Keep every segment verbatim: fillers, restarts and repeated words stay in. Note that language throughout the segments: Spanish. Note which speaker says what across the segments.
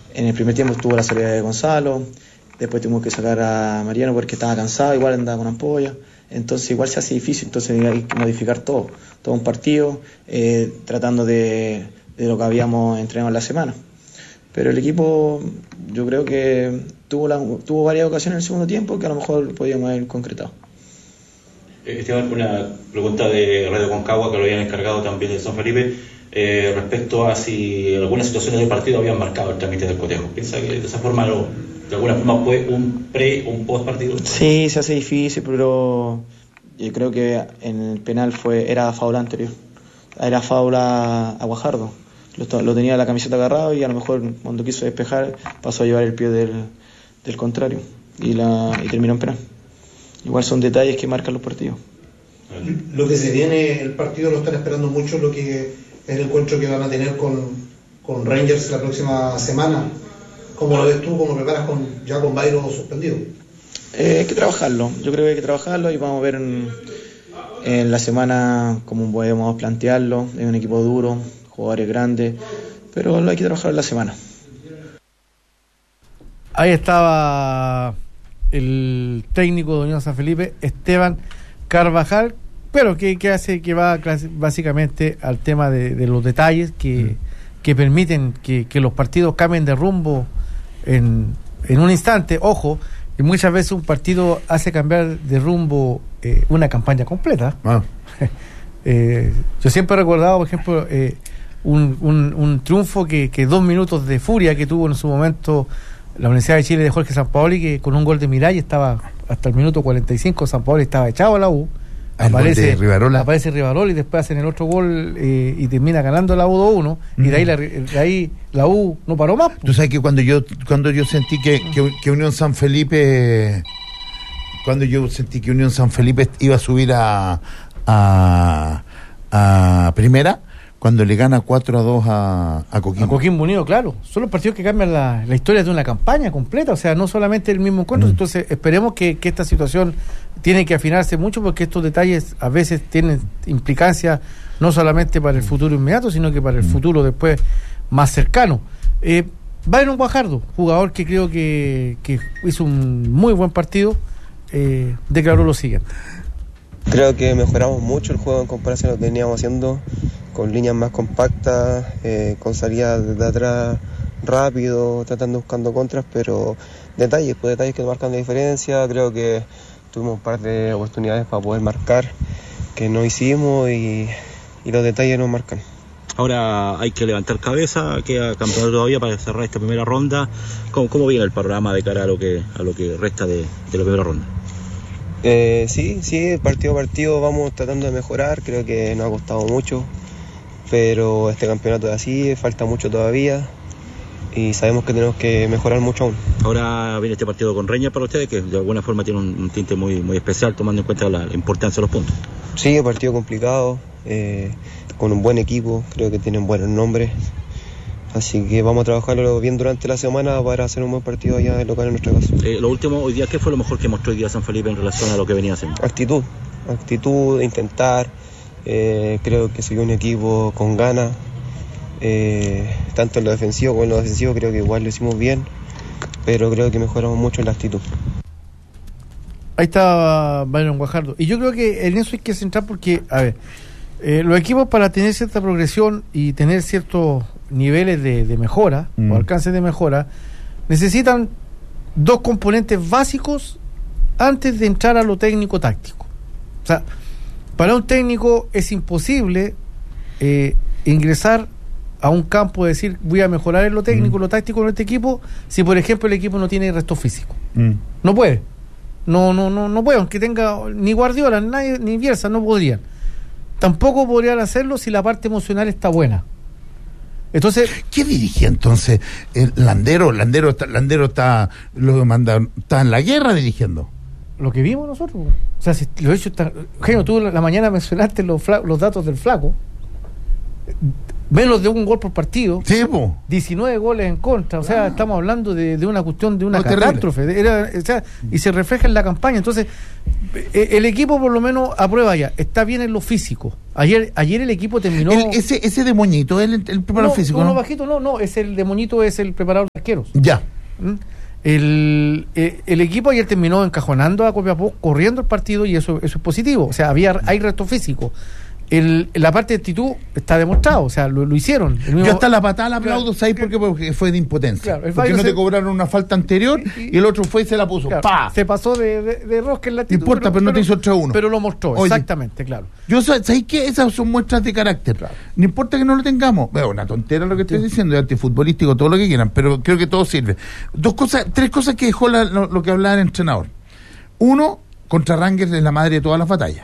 Speaker 1: En el primer tiempo estuvo la salida de Gonzalo, después tuvimos que sacar a Mariano porque estaba cansado, igual andaba con ampolla, entonces igual se hace difícil, entonces hay que modificar todo, todo un partido, eh, tratando de, de lo que habíamos entrenado en la semana. Pero el equipo yo creo que tuvo, la, tuvo varias ocasiones en el segundo tiempo que a lo mejor podíamos haber concretado.
Speaker 2: Esteban, una pregunta de Radio Concagua que lo habían encargado también de San Felipe, eh, respecto a si algunas situaciones del partido habían marcado el trámite del cotejo. ¿Piensa que de esa forma, lo, de alguna forma, fue un pre o un post partido?
Speaker 1: Sí, se hace difícil, pero yo creo que en el penal fue era faula anterior, era faula a Guajardo. Lo, lo tenía la camiseta agarrado y a lo mejor cuando quiso despejar pasó a llevar el pie del, del contrario y, la, y terminó en penal. Igual son detalles que marcan los partidos.
Speaker 3: Lo que se viene, el partido lo están esperando mucho, lo que es el encuentro que van a tener con, con Rangers la próxima semana. ¿Cómo lo ves tú? ¿Cómo lo preparas con, ya con Bayro suspendido?
Speaker 1: Eh, hay que trabajarlo, yo creo que hay que trabajarlo y vamos a ver en, en la semana cómo podemos plantearlo. Es un equipo duro, jugadores grandes, pero lo hay que trabajar en la semana.
Speaker 4: Ahí estaba el técnico de Unión San Felipe, Esteban Carvajal, pero que, que hace que va básicamente al tema de, de los detalles que, mm. que permiten que, que los partidos cambien de rumbo en, en un instante. Ojo, y muchas veces un partido hace cambiar de rumbo eh, una campaña completa. Ah. eh, yo siempre he recordado, por ejemplo, eh, un, un, un triunfo que, que dos minutos de furia que tuvo en su momento la Universidad de Chile de Jorge Sampaoli, que con un gol de Miralles estaba hasta el minuto cuarenta y cinco, Sampaoli estaba echado a la U, aparece Rivarola. aparece Rivarola y después hacen el otro gol eh, y termina ganando la U dos uno, mm. y de ahí, la, de ahí la U no paró más.
Speaker 5: Tú sabes que cuando yo cuando yo sentí que, que, que Unión San Felipe cuando yo sentí que Unión San Felipe iba a subir a a, a primera, cuando le gana cuatro a dos a, a Coquimbo.
Speaker 4: A Coquimbo Unido, claro. Son los partidos que cambian la, la historia de una campaña completa, o sea, no solamente el mismo encuentro. Mm. Entonces, esperemos que, que esta situación tiene que afinarse mucho, porque estos detalles a veces tienen implicancia no solamente para el futuro inmediato, sino que para el mm. futuro después más cercano. Eh, Byron Guajardo, jugador que creo que, que hizo un muy buen partido, eh, declaró lo siguiente.
Speaker 6: Creo que mejoramos mucho el juego en comparación a lo que veníamos haciendo, con líneas más compactas, eh, con salidas desde atrás rápido, tratando buscando contras, pero detalles, pues detalles que marcan la diferencia. Creo que tuvimos un par de oportunidades para poder marcar que no hicimos y, y los detalles nos marcan.
Speaker 2: Ahora hay que levantar cabeza, queda campeonato todavía para cerrar esta primera ronda. ¿Cómo, cómo viene el panorama de cara a lo que a lo que resta de, de la primera ronda?
Speaker 6: Eh, sí, sí, partido a partido vamos tratando de mejorar, creo que nos ha costado mucho, pero este campeonato es así, falta mucho todavía y sabemos que tenemos que mejorar mucho aún.
Speaker 2: Ahora viene este partido con Reña para ustedes, que de alguna forma tiene un, un tinte muy, muy especial, tomando en cuenta la, la importancia de los puntos.
Speaker 6: Sí, un partido complicado, eh, con un buen equipo, creo que tienen buenos nombres, así que vamos a trabajarlo bien durante la semana para hacer un buen partido allá local en nuestra casa.
Speaker 2: Eh, lo último, hoy día, ¿qué fue lo mejor que mostró hoy día San Felipe en relación a lo que venía haciendo?
Speaker 6: Actitud, actitud de intentar, eh, creo que soy un equipo con ganas, eh, tanto en lo defensivo como en lo defensivo creo que igual lo hicimos bien, pero creo que mejoramos mucho en la actitud.
Speaker 4: Ahí está Byron Guajardo, y yo creo que en eso hay que centrar porque, a ver, eh, los equipos para tener cierta progresión y tener ciertos niveles de, de mejora mm. o alcances de mejora necesitan dos componentes básicos antes de entrar a lo técnico táctico. O sea, para un técnico es imposible eh, ingresar a un campo y decir voy a mejorar en lo técnico, mm. lo táctico en este equipo, si por ejemplo el equipo no tiene resto físico. Mm. No puede. No, no, no, no puede, aunque tenga ni Guardiola, nadie, ni Bielsa, no podrían. Tampoco podrían hacerlo si la parte emocional está buena. Entonces,
Speaker 5: ¿qué dirigía entonces el Landero? Landero está, Landero está, lo manda, está en la guerra dirigiendo.
Speaker 4: Lo que vimos nosotros. O sea, si lo he hecho, está, Genio, tú la, la mañana mencionaste los, fla, los datos del Flaco. Menos de un gol por partido.
Speaker 5: Sí, po.
Speaker 4: diecinueve goles en contra. O sea, ah. estamos hablando de, de una cuestión de una no, catástrofe. Era, o sea, y se refleja en la campaña. Entonces, el equipo por lo menos aprueba ya, está bien en lo físico. Ayer ayer el equipo terminó...
Speaker 5: El, ese ese de Moñito, el, el preparador
Speaker 4: no,
Speaker 5: físico,
Speaker 4: no,
Speaker 5: ¿no?
Speaker 4: bajito, no, no, es el de Moñito, es el preparador de arqueros.
Speaker 5: Ya.
Speaker 4: ¿Mm? El, eh, el equipo ayer terminó encajonando a Copiapó, corriendo el partido, y eso eso es positivo. O sea, había hay reto físico. El, la parte de actitud está demostrado, o sea, lo, lo hicieron. El mismo,
Speaker 5: Yo hasta la patada la aplaudo,
Speaker 4: claro,
Speaker 5: ¿sabes por qué? Porque fue de impotencia.
Speaker 4: Claro, el
Speaker 5: porque
Speaker 4: Bayro
Speaker 5: no
Speaker 4: se-
Speaker 5: te cobraron una falta anterior y,
Speaker 4: y-
Speaker 5: y el otro fue y se la puso.
Speaker 4: claro,
Speaker 5: ¡Pa!
Speaker 4: se pasó de, de, de rosca en la
Speaker 5: No
Speaker 4: actitud.
Speaker 5: importa, pero no te hizo ocho a uno.
Speaker 4: Pero lo mostró,
Speaker 5: Oye.
Speaker 4: exactamente, claro.
Speaker 5: Yo, sa- ¿sabéis qué? Esas son muestras de carácter.
Speaker 4: Claro.
Speaker 5: No importa que no lo tengamos. Veo una tontera lo que estoy diciendo, de antifutbolístico, todo lo que quieran, pero creo que todo sirve. Dos cosas, tres cosas que dejó la- lo, lo que hablaba el entrenador. Uno, contra Rangers es la madre de todas las batallas.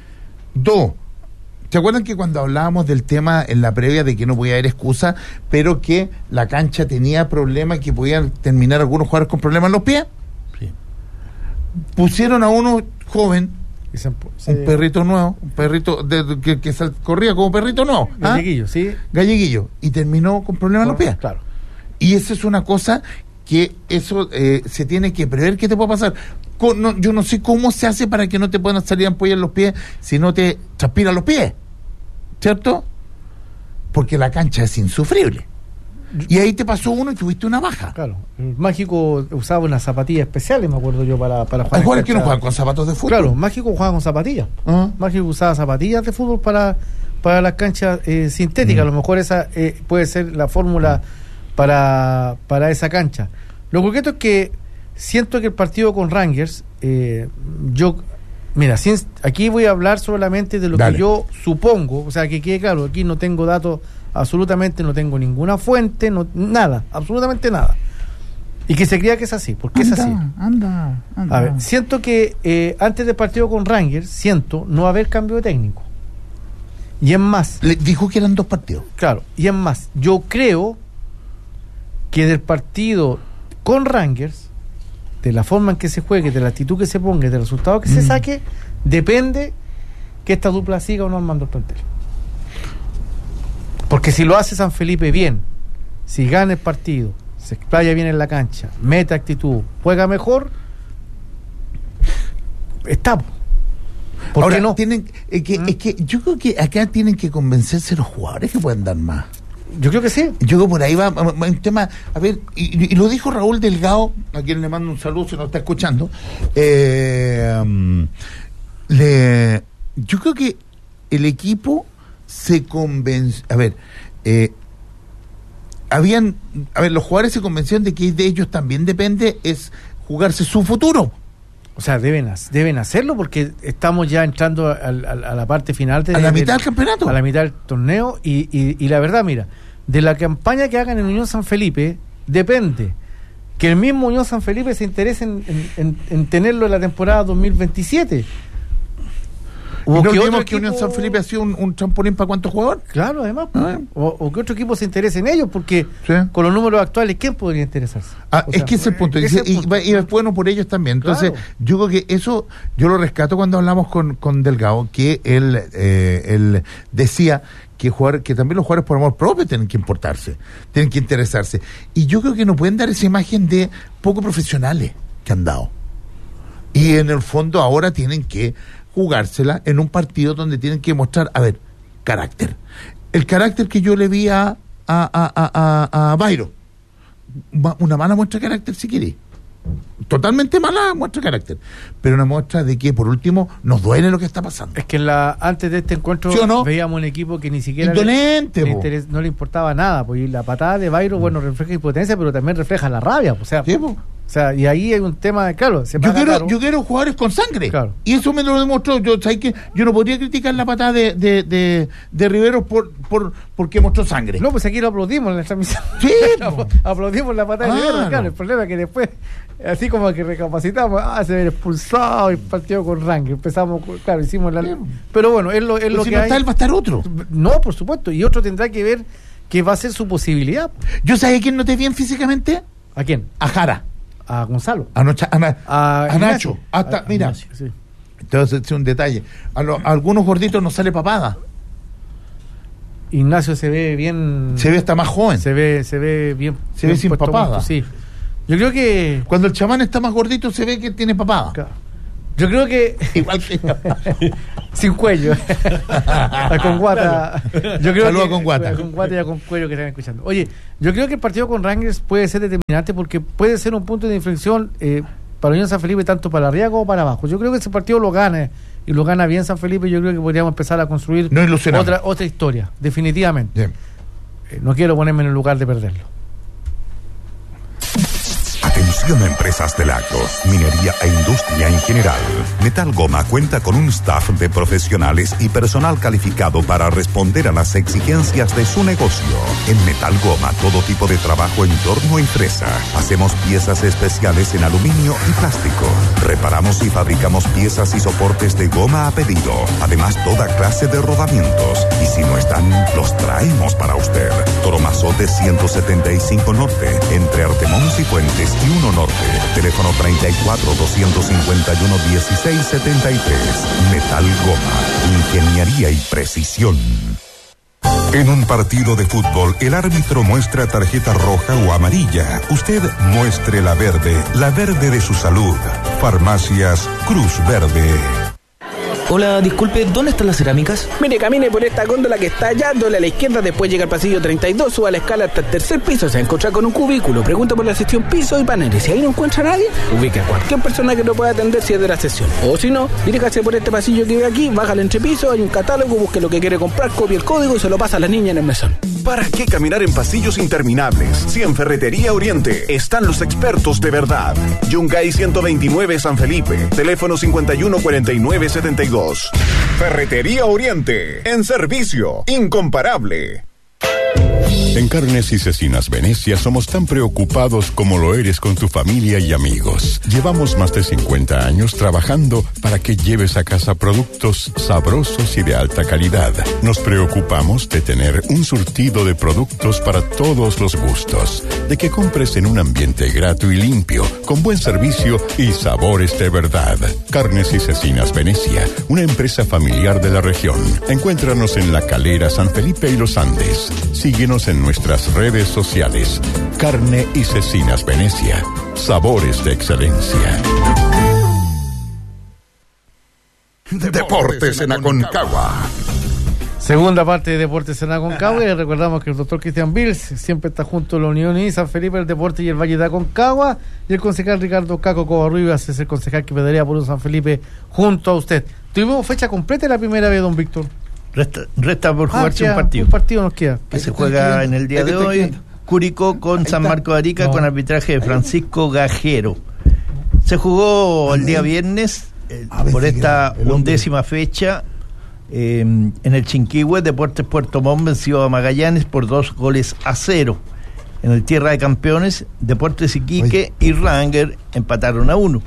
Speaker 5: Dos, ¿se acuerdan que cuando hablábamos del tema en la previa de que no podía haber excusa, pero que la cancha tenía problemas, que podían terminar algunos jugadores con problemas en los pies?
Speaker 4: Sí.
Speaker 5: Pusieron a uno joven,
Speaker 4: Y se-
Speaker 5: un
Speaker 4: se-
Speaker 5: perrito nuevo, un perrito de, de- que, que sal- corría como perrito nuevo, ¿ah?
Speaker 4: Galleguillo, ¿sí?
Speaker 5: Galleguillo, y terminó con problemas en los pies.
Speaker 4: Claro.
Speaker 5: Y eso es una cosa que eso eh, se tiene que prever que te puede pasar. Con- no, yo no sé cómo se hace para que no te puedan salir ampollas en los pies si no te transpiran los pies, ¿cierto? Porque la cancha es insufrible. Y ahí te pasó uno y tuviste una baja.
Speaker 4: Claro. El Mágico usaba unas zapatillas especiales, me acuerdo yo, para, para jugar.
Speaker 5: Hay
Speaker 4: en
Speaker 5: jugadores que no
Speaker 4: cancha.
Speaker 5: juegan con zapatos de fútbol.
Speaker 4: Claro, Mágico jugaba con zapatillas.
Speaker 5: Ah.
Speaker 4: Mágico usaba zapatillas de fútbol para, para las canchas eh, sintéticas.
Speaker 5: Mm.
Speaker 4: A lo mejor esa eh, puede ser la fórmula para, para esa cancha. Lo concreto es que siento que el partido con Rangers, eh, yo, mira, sin- aquí voy a hablar solamente de lo
Speaker 5: Dale.
Speaker 4: que yo supongo, o sea, que quede claro, aquí no tengo datos, absolutamente no tengo ninguna fuente, no, nada, absolutamente nada. Y que se crea que es así, porque es así.
Speaker 5: Anda, anda.
Speaker 4: A ver, siento que eh, antes del partido con Rangers, siento no haber cambio de técnico. Y es más,
Speaker 5: Le dijo que eran dos partidos.
Speaker 4: claro, y es más, yo creo que del partido con Rangers, de la forma en que se juegue, de la actitud que se ponga, del resultado que se
Speaker 5: Mm.
Speaker 4: saque, depende que esta dupla siga o no armando el plantel. Porque si lo hace San Felipe bien, si gana el partido, se explaya bien en la cancha, mete actitud, juega mejor, estamos. ¿Por
Speaker 5: Ahora,
Speaker 4: qué no?
Speaker 5: tienen, eh, que,
Speaker 4: ¿Mm?
Speaker 5: es que yo creo que acá tienen que convencerse los jugadores que pueden dar más.
Speaker 4: Yo creo que sí.
Speaker 5: Yo creo por ahí va, va- va un tema, a ver, y, y lo dijo Raúl Delgado, a quien le mando un saludo si nos está escuchando. Eh, um, le, yo creo que el equipo se convenció, a ver, eh, habían, a ver, los jugadores se convencieron de que de ellos también depende es jugarse su futuro.
Speaker 4: O sea, deben, ha- deben hacerlo porque estamos ya entrando al- al- a la parte final de,
Speaker 5: A la
Speaker 4: de-
Speaker 5: mitad del campeonato.
Speaker 4: a la mitad del torneo y, y, y la verdad, mira, de la campaña que hagan en Unión San Felipe depende que el mismo Unión San Felipe se interese en, en- en- en tenerlo en la temporada dos mil veintisiete.
Speaker 5: Y no
Speaker 4: que
Speaker 5: olvidemos
Speaker 4: otro
Speaker 5: que Unión
Speaker 4: equipo-
Speaker 5: San Felipe ha sido un, un trampolín para cuántos jugadores.
Speaker 4: Claro, además.
Speaker 5: Ah.
Speaker 4: O, o que otro equipo se interese en ellos, porque
Speaker 5: Sí.
Speaker 4: con los números actuales, ¿quién podría interesarse?
Speaker 5: Ah,
Speaker 4: O
Speaker 5: es
Speaker 4: sea,
Speaker 5: que ese es el punto. Y,
Speaker 4: ese es el
Speaker 5: y-
Speaker 4: punto.
Speaker 5: y es bueno por ellos también. Entonces,
Speaker 4: Claro.
Speaker 5: yo creo que eso, yo lo rescato cuando hablamos con, con Delgado, que él, eh, él decía que jugar, que también los jugadores por amor propio tienen que importarse, tienen que interesarse. Y yo creo que no pueden dar esa imagen de poco profesionales que han dado. Y en el fondo ahora tienen que jugársela en un partido donde tienen que mostrar, a ver, carácter. El carácter que yo le vi a, a, a, a, a, a Bayro. Ma- una mala muestra de carácter si queréis. Totalmente mala muestra de carácter. Pero una muestra de que, por último, nos duele lo que está pasando.
Speaker 4: Es que en la, antes de este encuentro
Speaker 5: ¿Sí o no?
Speaker 4: veíamos un equipo que ni siquiera
Speaker 5: Indolente,
Speaker 4: le
Speaker 5: po.
Speaker 4: interes- no le importaba nada, pues y la patada de Bayro, bueno, refleja impotencia, pero también refleja la rabia, pues, o sea,
Speaker 5: Sí, po.
Speaker 4: o sea, y ahí hay un tema de, claro, se
Speaker 5: Yo
Speaker 4: paga
Speaker 5: quiero,
Speaker 4: caro.
Speaker 5: yo quiero jugadores con sangre.
Speaker 4: Claro.
Speaker 5: Y eso me lo demostró. Yo, ¿sabes qué? Yo no podría criticar la patada de, de, de, de Rivero por, por, porque mostró sangre.
Speaker 4: No, pues aquí lo aplaudimos en la transmisión.
Speaker 5: Sí, po.
Speaker 4: Aplaudimos la patada de
Speaker 5: Claro.
Speaker 4: Rivero, claro, el problema es que después, así como que recapacitamos, ah, se ve expulsado el partido con Rangers, empezamos, con- claro, hicimos la...
Speaker 5: Sí.
Speaker 4: Pero bueno, es lo, es
Speaker 5: Pero
Speaker 4: lo
Speaker 5: si
Speaker 4: que
Speaker 5: no
Speaker 4: hay.
Speaker 5: está él, va a estar otro.
Speaker 4: No, por supuesto, y otro tendrá que ver que va a ser su posibilidad.
Speaker 5: ¿Yo sabía quién noté bien físicamente?
Speaker 4: ¿A quién?
Speaker 5: A Jara.
Speaker 4: A Gonzalo.
Speaker 5: A, Nocha- a, Na-
Speaker 4: A,
Speaker 5: a
Speaker 4: Ignacio.
Speaker 5: Nacho. Hasta,
Speaker 4: A-
Speaker 5: mira,
Speaker 4: Ignacio, sí.
Speaker 5: entonces es un detalle. A, lo- a algunos gorditos nos sale papada.
Speaker 4: Ignacio se ve bien.
Speaker 5: Se ve hasta más joven.
Speaker 4: Se ve, se ve bien.
Speaker 5: Se ve
Speaker 4: bien
Speaker 5: sin
Speaker 4: puesto a
Speaker 5: papada.
Speaker 4: punto, sí. Yo creo que.
Speaker 5: Cuando el chamán está más gordito se ve que tiene papada.
Speaker 4: Claro. Yo creo que
Speaker 5: igual que yo.
Speaker 4: sin cuello. A con guata. Yo creo
Speaker 5: Saludos
Speaker 4: que,
Speaker 5: con guata.
Speaker 4: A con guata y a con cuello que están escuchando. Oye, yo creo que el partido con Rangers puede ser determinante porque puede ser un punto de inflexión eh, para Unión San Felipe, tanto para arriba como para abajo. Yo creo que ese partido lo gana y lo gana bien San Felipe. Yo creo que podríamos empezar a construir
Speaker 5: no
Speaker 4: otra otra historia, definitivamente. Eh, no quiero ponerme en el lugar de perderlo.
Speaker 7: Atención a empresas del agro, minería e industria en general. Metal Goma cuenta con un staff de profesionales y personal calificado para responder a las exigencias de su negocio. En Metal Goma, todo tipo de trabajo en torno y fresa. Hacemos piezas especiales en aluminio y plástico. Reparamos y fabricamos piezas y soportes de goma a pedido. Además, toda clase de rodamientos. Y si no están, los traemos para usted. Toromazote ciento setenta y cinco Norte, entre Artemón y Fuentes y uno Norte. Teléfono treinta y cuatro, doscientos cincuenta y uno, dieciséis setenta y tres. Metal Goma, ingeniería y precisión. En un partido de fútbol, el árbitro muestra tarjeta roja o amarilla. Usted muestre la verde, la verde de su salud. Farmacias Cruz Verde.
Speaker 8: Hola, disculpe, ¿dónde están las cerámicas?
Speaker 9: Mire, camine por esta góndola que está allá, doble a la izquierda, después llega al pasillo treinta y dos, suba la escala hasta el tercer piso, se va a encontrar con un cubículo, pregunta por la sección piso y paneles. Si ahí no encuentra a nadie, ubique a cualquier persona que lo pueda atender si es de la sesión. O si no, diríjase por este pasillo que ve aquí, baja al entrepiso, hay un catálogo, busque lo que quiere comprar, copie el código y se lo pasa a la niña en el mesón.
Speaker 10: ¿Para qué caminar en pasillos interminables? Si en Ferretería Oriente están los expertos de verdad. Yungay ciento veintinueve San Felipe, teléfono cincuenta y uno cuarenta y nueve setenta y dos. Ferretería Oriente, en servicio, incomparable.
Speaker 11: En Carnes y Cecinas Venecia somos tan preocupados como lo eres con tu familia y amigos. Llevamos más de cincuenta años trabajando para que lleves a casa productos sabrosos y de alta calidad. Nos preocupamos de tener un surtido de productos para todos los gustos, de que compres en un ambiente grato y limpio, con buen servicio y sabores de verdad. Carnes y Cecinas Venecia, una empresa familiar de la región. Encuéntranos en La Calera, San Felipe y Los Andes. Síguenos en nuestras redes sociales. Carne y Cecinas Venecia. Sabores de excelencia.
Speaker 7: Deportes en Aconcagua.
Speaker 4: Segunda parte de Deportes en Aconcagua. Y recordamos que el doctor Cristian Bills siempre está junto a la Unión y San Felipe, el Deporte y el Valle de Aconcagua. Y el concejal Ricardo Caco Covarrubias es el concejal que pedalea por un San Felipe junto a usted. Tuvimos fecha completa la primera vez, don Víctor.
Speaker 12: Resta, resta por jugarse
Speaker 4: ah,
Speaker 12: un partido.
Speaker 4: Un partido nos queda.
Speaker 12: Que se juega en el día de hoy. Curicó con San Marcos de Arica, no. Con arbitraje de Francisco Gajero. Se jugó el día viernes eh, por esta undécima fecha eh, en el Chinquihue. Deportes Puerto Montt venció a Magallanes por dos goles a cero. En el Tierra de Campeones, Deportes Iquique Oye. y Ranger empataron a uno.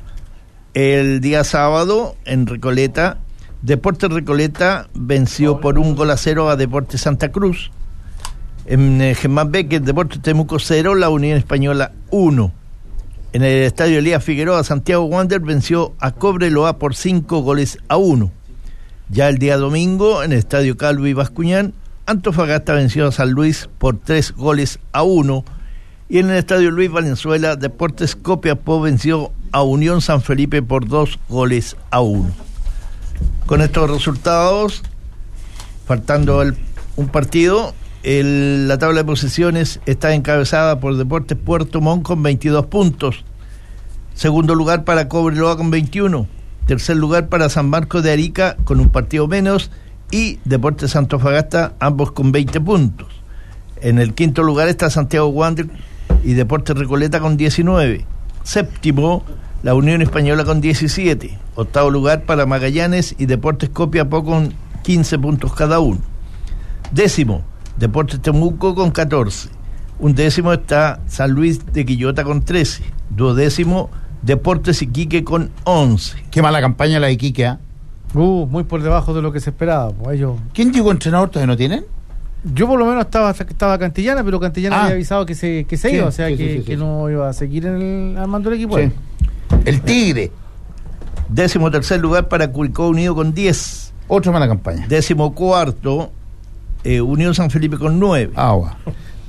Speaker 12: El día sábado en Recoleta, Deportes Recoleta venció por un gol a cero a Deportes Santa Cruz. En eh, Germán Becker, Deportes Temuco cero, la Unión Española uno. En el Estadio Elías Figueroa, Santiago Wander venció a Cobreloa por cinco goles a uno. Ya el día domingo, en el Estadio Calvo y Bascuñán, Antofagasta venció a San Luis por tres goles a uno. Y en el Estadio Luis Valenzuela, Deportes Copiapó venció a Unión San Felipe por dos goles a uno. Con estos resultados, faltando el, un partido, el, la tabla de posiciones está encabezada por Deportes Puerto Montt con veintidós puntos. Segundo lugar para Cobreloa con veintiuno. Tercer lugar para San Marcos de Arica con un partido menos. Y Deportes Antofagasta, ambos con veinte puntos. En el quinto lugar está Santiago Wander y Deportes Recoleta con diecinueve. Séptimo, la Unión Española con diecisiete. Octavo lugar para Magallanes y Deportes Copiapó con quince puntos cada uno. Décimo, Deportes Temuco con catorce. Un décimo está San Luis de Quillota con trece. Duodécimo, Deportes Iquique con once.
Speaker 5: Qué mala campaña la de Iquique, ¿eh?
Speaker 4: Uh, muy por debajo de lo que se esperaba. Pues ellos...
Speaker 5: ¿Quién llegó entrenador? ¿Todavía no tienen?
Speaker 4: Yo por lo menos estaba estaba Cantillana, pero Cantillana ah. había avisado que se, que se sí, iba, o sea sí, que, sí, sí, que sí. no iba a seguir en el, armando el equipo. Sí.
Speaker 5: El Tigre.
Speaker 12: Décimo tercer lugar para Curicó Unido con diez.
Speaker 5: Otra mala campaña.
Speaker 12: Décimo cuarto, eh, Unión San Felipe con nueve.
Speaker 5: Ah, bueno.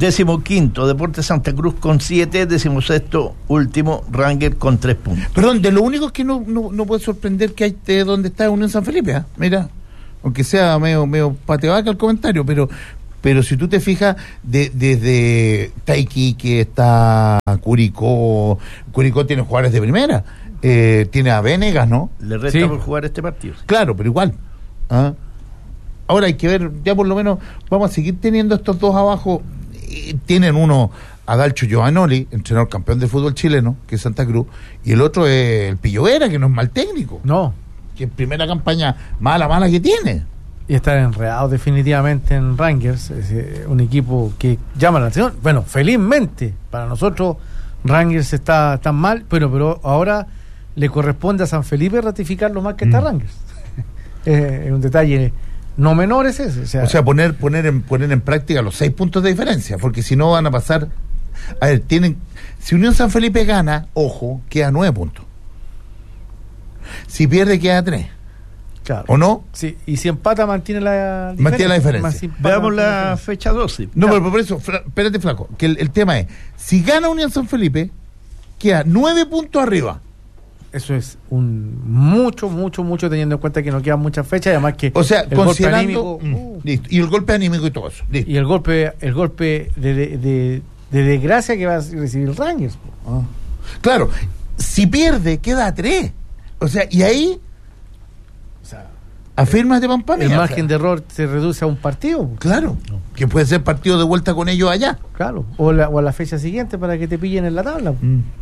Speaker 12: Décimo quinto, Deportes Santa Cruz con siete. Décimo sexto, último, Rangers con tres puntos.
Speaker 5: Perdón, de lo único que no, no, no puede sorprender que hay de donde está Unión San Felipe, ¿eh? Mira, aunque sea medio, medio pateabaca el comentario, pero pero si tú te fijas, de, desde Taiki, que está Curicó, Curicó tiene jugadores de primera, eh, tiene a Venegas, ¿no?
Speaker 12: Le resta
Speaker 4: Sí.
Speaker 12: por jugar este partido.
Speaker 5: Claro, pero igual. ¿Ah? Ahora hay que ver, ya por lo menos vamos a seguir teniendo estos dos abajo. Y tienen uno a Dalcho Giovanoli, entrenador campeón de fútbol chileno, que es Santa Cruz, y el otro es el Pillo Vera, que no es mal técnico.
Speaker 4: No.
Speaker 5: Que es primera campaña mala, mala que tiene.
Speaker 4: Y estar enredado definitivamente en Rangers, es eh, un equipo que llama la atención. Bueno, felizmente para nosotros Rangers está tan mal, pero pero ahora le corresponde a San Felipe ratificar lo mal que está
Speaker 5: Mm.
Speaker 4: Rangers. Es un detalle no menor es ese. O sea,
Speaker 5: O sea, poner poner en, poner en práctica los seis puntos de diferencia, porque si no van a pasar. A ver, tienen. Si Unión San Felipe gana, ojo, queda nueve puntos. Si pierde, queda tres.
Speaker 4: claro.
Speaker 5: ¿O no?
Speaker 4: Sí, y si empata mantiene la diferencia.
Speaker 5: Mantiene la diferencia.
Speaker 4: Más si empata,
Speaker 12: Veamos
Speaker 4: mantiene
Speaker 12: la
Speaker 4: diferencia.
Speaker 12: fecha doce.
Speaker 5: No,
Speaker 4: Ya.
Speaker 5: pero por eso, fra- espérate, flaco, que el, el tema es, si gana Unión San Felipe, queda nueve puntos arriba.
Speaker 4: Eso es un mucho, mucho, mucho teniendo en cuenta que no quedan muchas fechas, además que
Speaker 5: O sea,
Speaker 4: el golpe
Speaker 5: considerando.
Speaker 4: anímico,
Speaker 5: mm,
Speaker 4: uh,
Speaker 5: listo. Y el golpe anímico y todo eso. Listo.
Speaker 4: y el golpe, el golpe de, de, de- de desgracia que va a recibir el Rangers. po.
Speaker 5: Ah. Claro, si pierde, queda a tres. O sea, y ahí.
Speaker 4: O sea,
Speaker 5: Afírmate, Pampame.
Speaker 4: el margen de error se reduce a un partido. po.
Speaker 5: Claro, que puede ser partido de vuelta con ellos allá.
Speaker 4: Claro, o, la, o a la fecha siguiente para que te pillen en la tabla. po.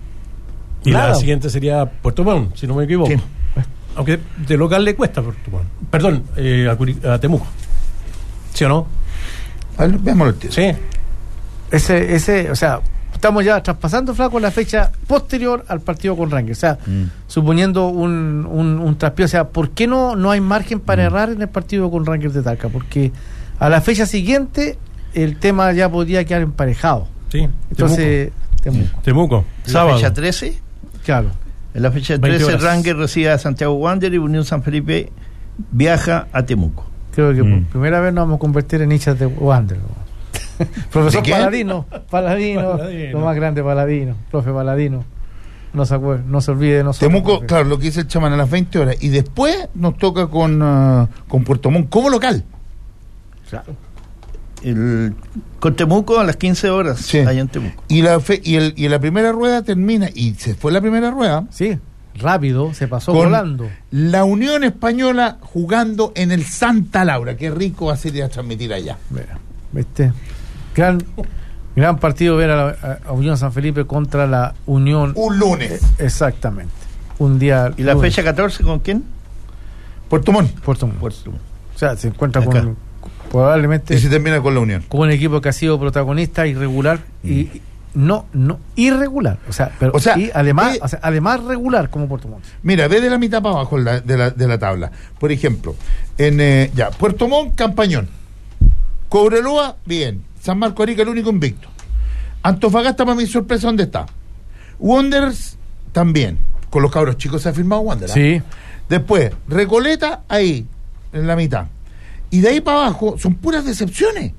Speaker 13: Y
Speaker 4: Nada.
Speaker 13: la siguiente sería Puerto Montt, si no me equivoco.
Speaker 5: Sí.
Speaker 13: Aunque de local le cuesta Puerto Montt. Perdón, eh, a, Curi- a Temuco. ¿Sí o no?
Speaker 5: A ver, veámoslo el tío.
Speaker 13: Sí.
Speaker 4: Ese, ese, o sea, estamos ya traspasando, Flaco, la fecha posterior al partido con Rangers. O sea,
Speaker 5: Mm.
Speaker 4: suponiendo un, un, un traspié. O sea, ¿por qué no, no hay margen para errar en el partido con Rangers de Talca? Porque a la fecha siguiente el tema ya podría quedar emparejado.
Speaker 13: Sí.
Speaker 4: Entonces, Temuco.
Speaker 13: Temuco.
Speaker 12: En
Speaker 13: Sábado.
Speaker 12: la fecha trece,
Speaker 4: Claro.
Speaker 12: en la fecha
Speaker 13: veinte
Speaker 12: trece,
Speaker 13: horas.
Speaker 12: Rangers recibe a Santiago Wander y Unión San Felipe viaja a Temuco.
Speaker 4: Creo que
Speaker 5: Mm.
Speaker 4: por primera vez nos vamos a convertir en hinchas de Wander. Profesor
Speaker 5: ¿De qué?
Speaker 4: Paladino, Paladino,
Speaker 13: Paladino.
Speaker 4: lo más grande Paladino, profe Paladino. No se, acuer- no se olvide de nosotros.
Speaker 5: Temuco,
Speaker 4: profe.
Speaker 5: claro, lo que dice el chamán a las veinte horas. Y después nos toca con, ah, con Puerto Montt como local.
Speaker 4: Claro.
Speaker 12: El, con Temuco a las quince horas,
Speaker 5: Sí.
Speaker 12: allá en Temuco.
Speaker 5: Y la fe, y, el, y la primera rueda termina, y se fue la primera rueda,
Speaker 4: Sí, rápido, se pasó
Speaker 5: con
Speaker 4: volando.
Speaker 5: la Unión Española jugando en el Santa Laura. Qué rico va a ser ir a transmitir allá.
Speaker 4: Mira, ¿viste? Gran, gran partido ver a, la, a- a Unión San Felipe contra la Unión.
Speaker 5: Un lunes.
Speaker 4: Exactamente. Un día.
Speaker 12: ¿Y la
Speaker 4: lunes.
Speaker 12: fecha catorce con quién?
Speaker 5: Puerto Montt.
Speaker 4: Puerto Montt.
Speaker 12: Puerto Montt.
Speaker 4: O sea, se encuentra
Speaker 5: Acá.
Speaker 4: con probablemente
Speaker 5: Y se termina con la Unión.
Speaker 4: con un equipo que ha sido protagonista irregular y no no irregular, o sea, pero
Speaker 5: O sea,
Speaker 4: y además,
Speaker 5: eh,
Speaker 4: o sea, además regular como Puerto Montt.
Speaker 5: Mira, ve de la mitad para abajo la- de, la, de la tabla. Por ejemplo, en eh, ya Puerto Montt, Campañón. Cobreloa, bien. San Marco Arica, el único invicto. Antofagasta, para mi sorpresa, ¿dónde está? Wanderers, también. Con los cabros chicos se ha firmado Wanderers.
Speaker 4: Sí.
Speaker 5: Después, Recoleta, ahí, en la mitad. Y de ahí para abajo son puras decepciones.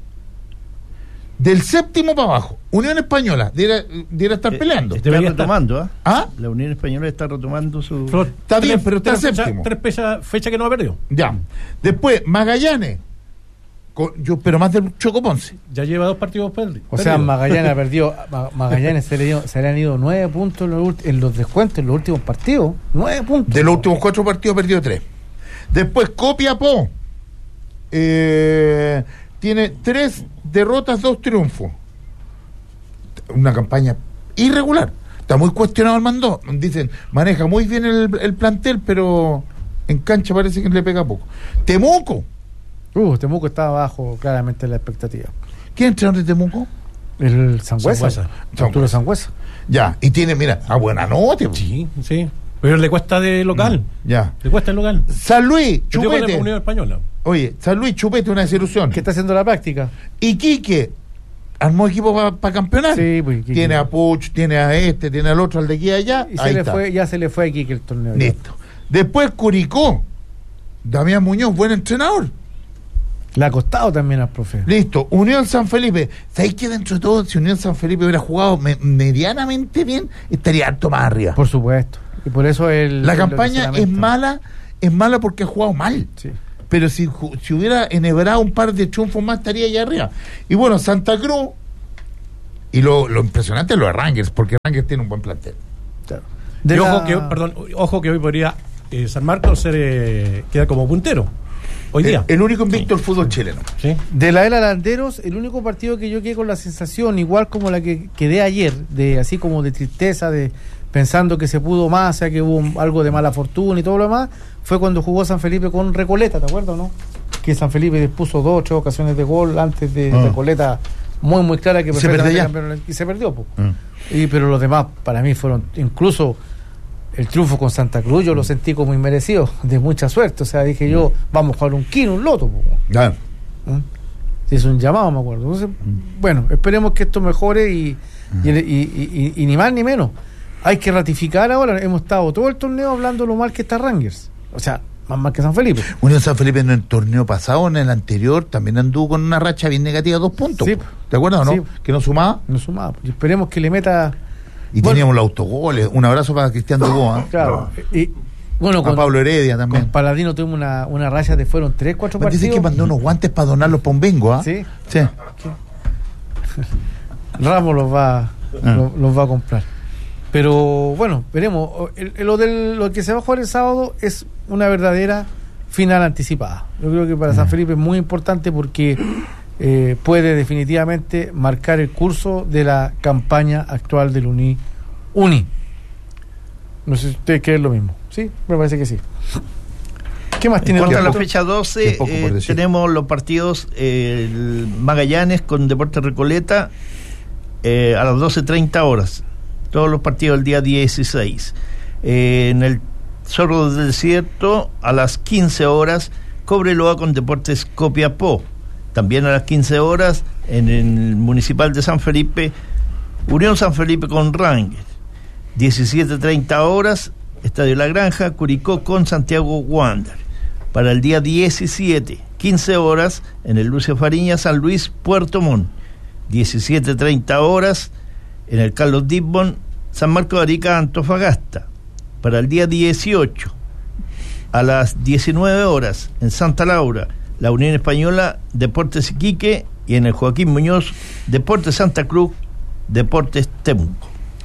Speaker 5: Del séptimo para abajo, Unión Española, debiera, debiera estar
Speaker 12: Eh,
Speaker 5: peleando.
Speaker 12: Está
Speaker 13: Debería estar.
Speaker 12: retomando, ¿ah?
Speaker 5: ¿Ah?
Speaker 12: La Unión Española está retomando su...
Speaker 13: Flor,
Speaker 5: Está bien, pero está
Speaker 13: tres fecha-
Speaker 5: séptimo.
Speaker 13: Tres fecha, fecha que no ha perdido.
Speaker 5: Ya. Después, Magallanes. Con- yo espero más del Choco Ponce.
Speaker 13: Ya lleva dos partidos perdidos.
Speaker 4: O sea, Magallanes perdió, Ma- Magallanes se le, dio- se le han ido nueve puntos en los, ulti- en los descuentos en los últimos partidos. Nueve puntos.
Speaker 5: De los últimos cuatro partidos perdió tres. Después, Copiapó. Eh, tiene tres derrotas, dos triunfos. Una campaña irregular. Está muy cuestionado el mando. Dicen, maneja muy bien el, el plantel, pero en cancha parece que le pega poco. Temuco.
Speaker 4: Uh, Temuco estaba abajo claramente en la expectativa.
Speaker 5: ¿Quién es el entrenador de Temuco?
Speaker 4: El Sangüesa.
Speaker 13: Sangüesa.
Speaker 4: Arturo Sangüesa.
Speaker 5: Ya, y tiene, mira, a buena nota.
Speaker 13: Sí, sí. Pero le cuesta de local.
Speaker 5: Ya.
Speaker 13: Le cuesta el local.
Speaker 5: San Luis,
Speaker 13: Perdió con la
Speaker 5: Chupete.
Speaker 13: Unión Española.
Speaker 5: Oye, San Luis, Chupete, una desilusión.
Speaker 4: ¿Qué está haciendo la práctica?
Speaker 5: Iquique, armó equipo para campeonar.
Speaker 4: Sí, pues, Iquique.
Speaker 5: Tiene a Puch, tiene a este, tiene al otro, al de aquí allá.
Speaker 4: Y se
Speaker 5: Ahí
Speaker 4: le
Speaker 5: está.
Speaker 4: fue, ya se le fue aquí que el torneo. ya.
Speaker 5: Listo. Después Curicó. Damián Muñoz, buen entrenador.
Speaker 4: Le ha costado también al profe.
Speaker 5: Listo, Unión San Felipe. ¿Sabéis que dentro de todo, si Unión San Felipe hubiera jugado me- medianamente bien, estaría harto más arriba?
Speaker 4: Por supuesto. Y por eso el,
Speaker 5: La
Speaker 4: el-
Speaker 5: campaña
Speaker 4: lo que se
Speaker 5: es
Speaker 4: lamenta.
Speaker 5: mala, es mala porque ha jugado mal.
Speaker 4: Sí.
Speaker 5: Pero si, ju- si hubiera enhebrado un par de triunfos más, estaría allá arriba. Y bueno, Santa Cruz, y lo, lo impresionante es lo de Rangers, porque Rangers tiene un buen plantel.
Speaker 4: Claro.
Speaker 13: Y
Speaker 4: De
Speaker 13: ojo
Speaker 4: la-
Speaker 13: que, perdón, ojo que hoy podría eh, San Marcos ser, eh, queda como puntero. Hoy día.
Speaker 5: El, el único invicto del fútbol chileno.
Speaker 13: Sí.
Speaker 4: De la era Landeros, el único partido que yo quedé con la sensación, igual como la que quedé ayer, de así como de tristeza, de pensando que se pudo más, o sea que hubo un- algo de mala fortuna y todo lo demás, fue cuando jugó San Felipe con Recoleta, ¿te acuerdas o no? Que San Felipe dispuso dos o tres ocasiones de gol antes de
Speaker 5: Ah.
Speaker 4: Recoleta, muy muy clara que
Speaker 5: Y se perdió
Speaker 4: perfectamente
Speaker 5: ya.
Speaker 4: campeón, y se perdió, po.
Speaker 5: Mm.
Speaker 4: Y pero los demás para mí fueron, incluso el triunfo con Santa Cruz yo lo sentí como inmerecido, de mucha suerte, o sea, dije yo, vamos a jugar un kilo, un loto, po.
Speaker 5: Claro.
Speaker 4: ¿Mm? Se hizo un llamado, me acuerdo. Entonces, bueno, esperemos que esto mejore y, y, y- y- y- y ni más ni menos. Hay que ratificar ahora, hemos estado todo el torneo hablando lo mal que está Rangers. O sea, más mal que San Felipe.
Speaker 5: Unión San Felipe en el torneo pasado, en el anterior, también anduvo con una racha bien negativa, dos puntos.
Speaker 4: Sí.
Speaker 5: ¿Te acuerdas o no?
Speaker 4: Sí.
Speaker 5: Que no sumaba.
Speaker 4: No sumaba. Y esperemos que le meta.
Speaker 5: Y
Speaker 4: Bueno.
Speaker 5: teníamos los autogoles. Un abrazo para Cristian Dubois. ¿eh?
Speaker 4: Claro. Y bueno,
Speaker 5: A
Speaker 4: con,
Speaker 5: Pablo Heredia también.
Speaker 4: con Paladino tuvimos una, una racha de fueron tres, cuatro
Speaker 5: Me
Speaker 4: partidos.
Speaker 5: dice que mandó unos guantes para donarlos para un bingo, ¿ah?
Speaker 4: Sí.
Speaker 5: Sí.
Speaker 4: Ramos los va,
Speaker 5: Ah.
Speaker 4: los, los va a comprar. Pero bueno, veremos. El- el- lo, del, lo que se va a jugar el sábado es una verdadera final anticipada. Yo creo que para San Felipe es muy importante porque eh, puede definitivamente marcar el curso de la campaña actual del Uni. Uni. No sé si ustedes creen lo mismo. Sí, me parece que sí. ¿Qué más
Speaker 12: En
Speaker 4: tiene
Speaker 12: cuanto a la
Speaker 4: Roberto?
Speaker 12: fecha doce,
Speaker 5: Qué poco
Speaker 12: eh,
Speaker 5: por decir.
Speaker 12: tenemos los partidos eh, el Magallanes con Deportes Recoleta eh, a las doce treinta horas. Todos los partidos del día dieciséis. Eh, en el Zorro del Desierto a las quince horas, Cobreloa con Deportes Copiapó. También a las quince horas en el Municipal de San Felipe, Unión San Felipe con Rangers. diecisiete treinta horas, Estadio La Granja, Curicó con Santiago Wander. Para el día diecisiete, quince horas, en el Lucio Fariña, San Luis, Puerto Montt. diecisiete treinta horas, en el Carlos Dibbon, San Marcos de Arica, Antofagasta. Para el día dieciocho, a las diecinueve horas, en Santa Laura, la Unión Española, Deportes Iquique, y en el Joaquín Muñoz, Deportes Santa Cruz, Deportes Temuco.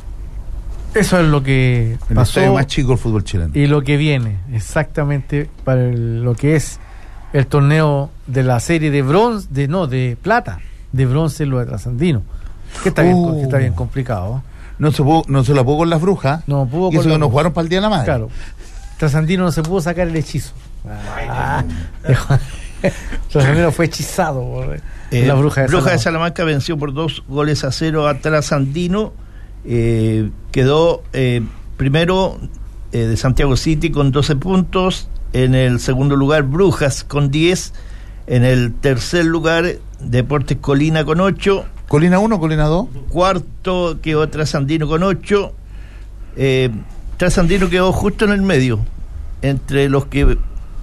Speaker 4: Eso es lo que
Speaker 5: El
Speaker 4: pasó
Speaker 5: estadio más chico del fútbol chileno.
Speaker 4: y lo que viene exactamente para el- lo que es el torneo de la serie de bronce, de no, de plata, de bronce lo de Trasandino, que está, bien,
Speaker 5: Uh.
Speaker 4: que está bien complicado.
Speaker 5: No se, pudo, no se la pudo con las brujas.
Speaker 4: No pudo
Speaker 5: y
Speaker 4: con
Speaker 5: eso
Speaker 4: la-
Speaker 5: que nos jugaron para el Día de la Madre.
Speaker 4: Claro, Trasandino no se pudo sacar el hechizo. Ah, dejó- Trasandino fue hechizado por
Speaker 12: Eh,
Speaker 4: la bruja de
Speaker 12: Bruja de
Speaker 4: Salamanca.
Speaker 12: Salamanca venció por dos goles a cero a Trasandino. Eh, quedó eh, primero eh, de Santiago City con doce puntos. En el segundo lugar, Brujas con diez. En el tercer lugar, Deportes Colina con ocho.
Speaker 5: ¿Colina uno, Colina dos?
Speaker 12: Cuarto quedó Trasandino con ocho. Eh, Trasandino quedó justo en el medio, entre los que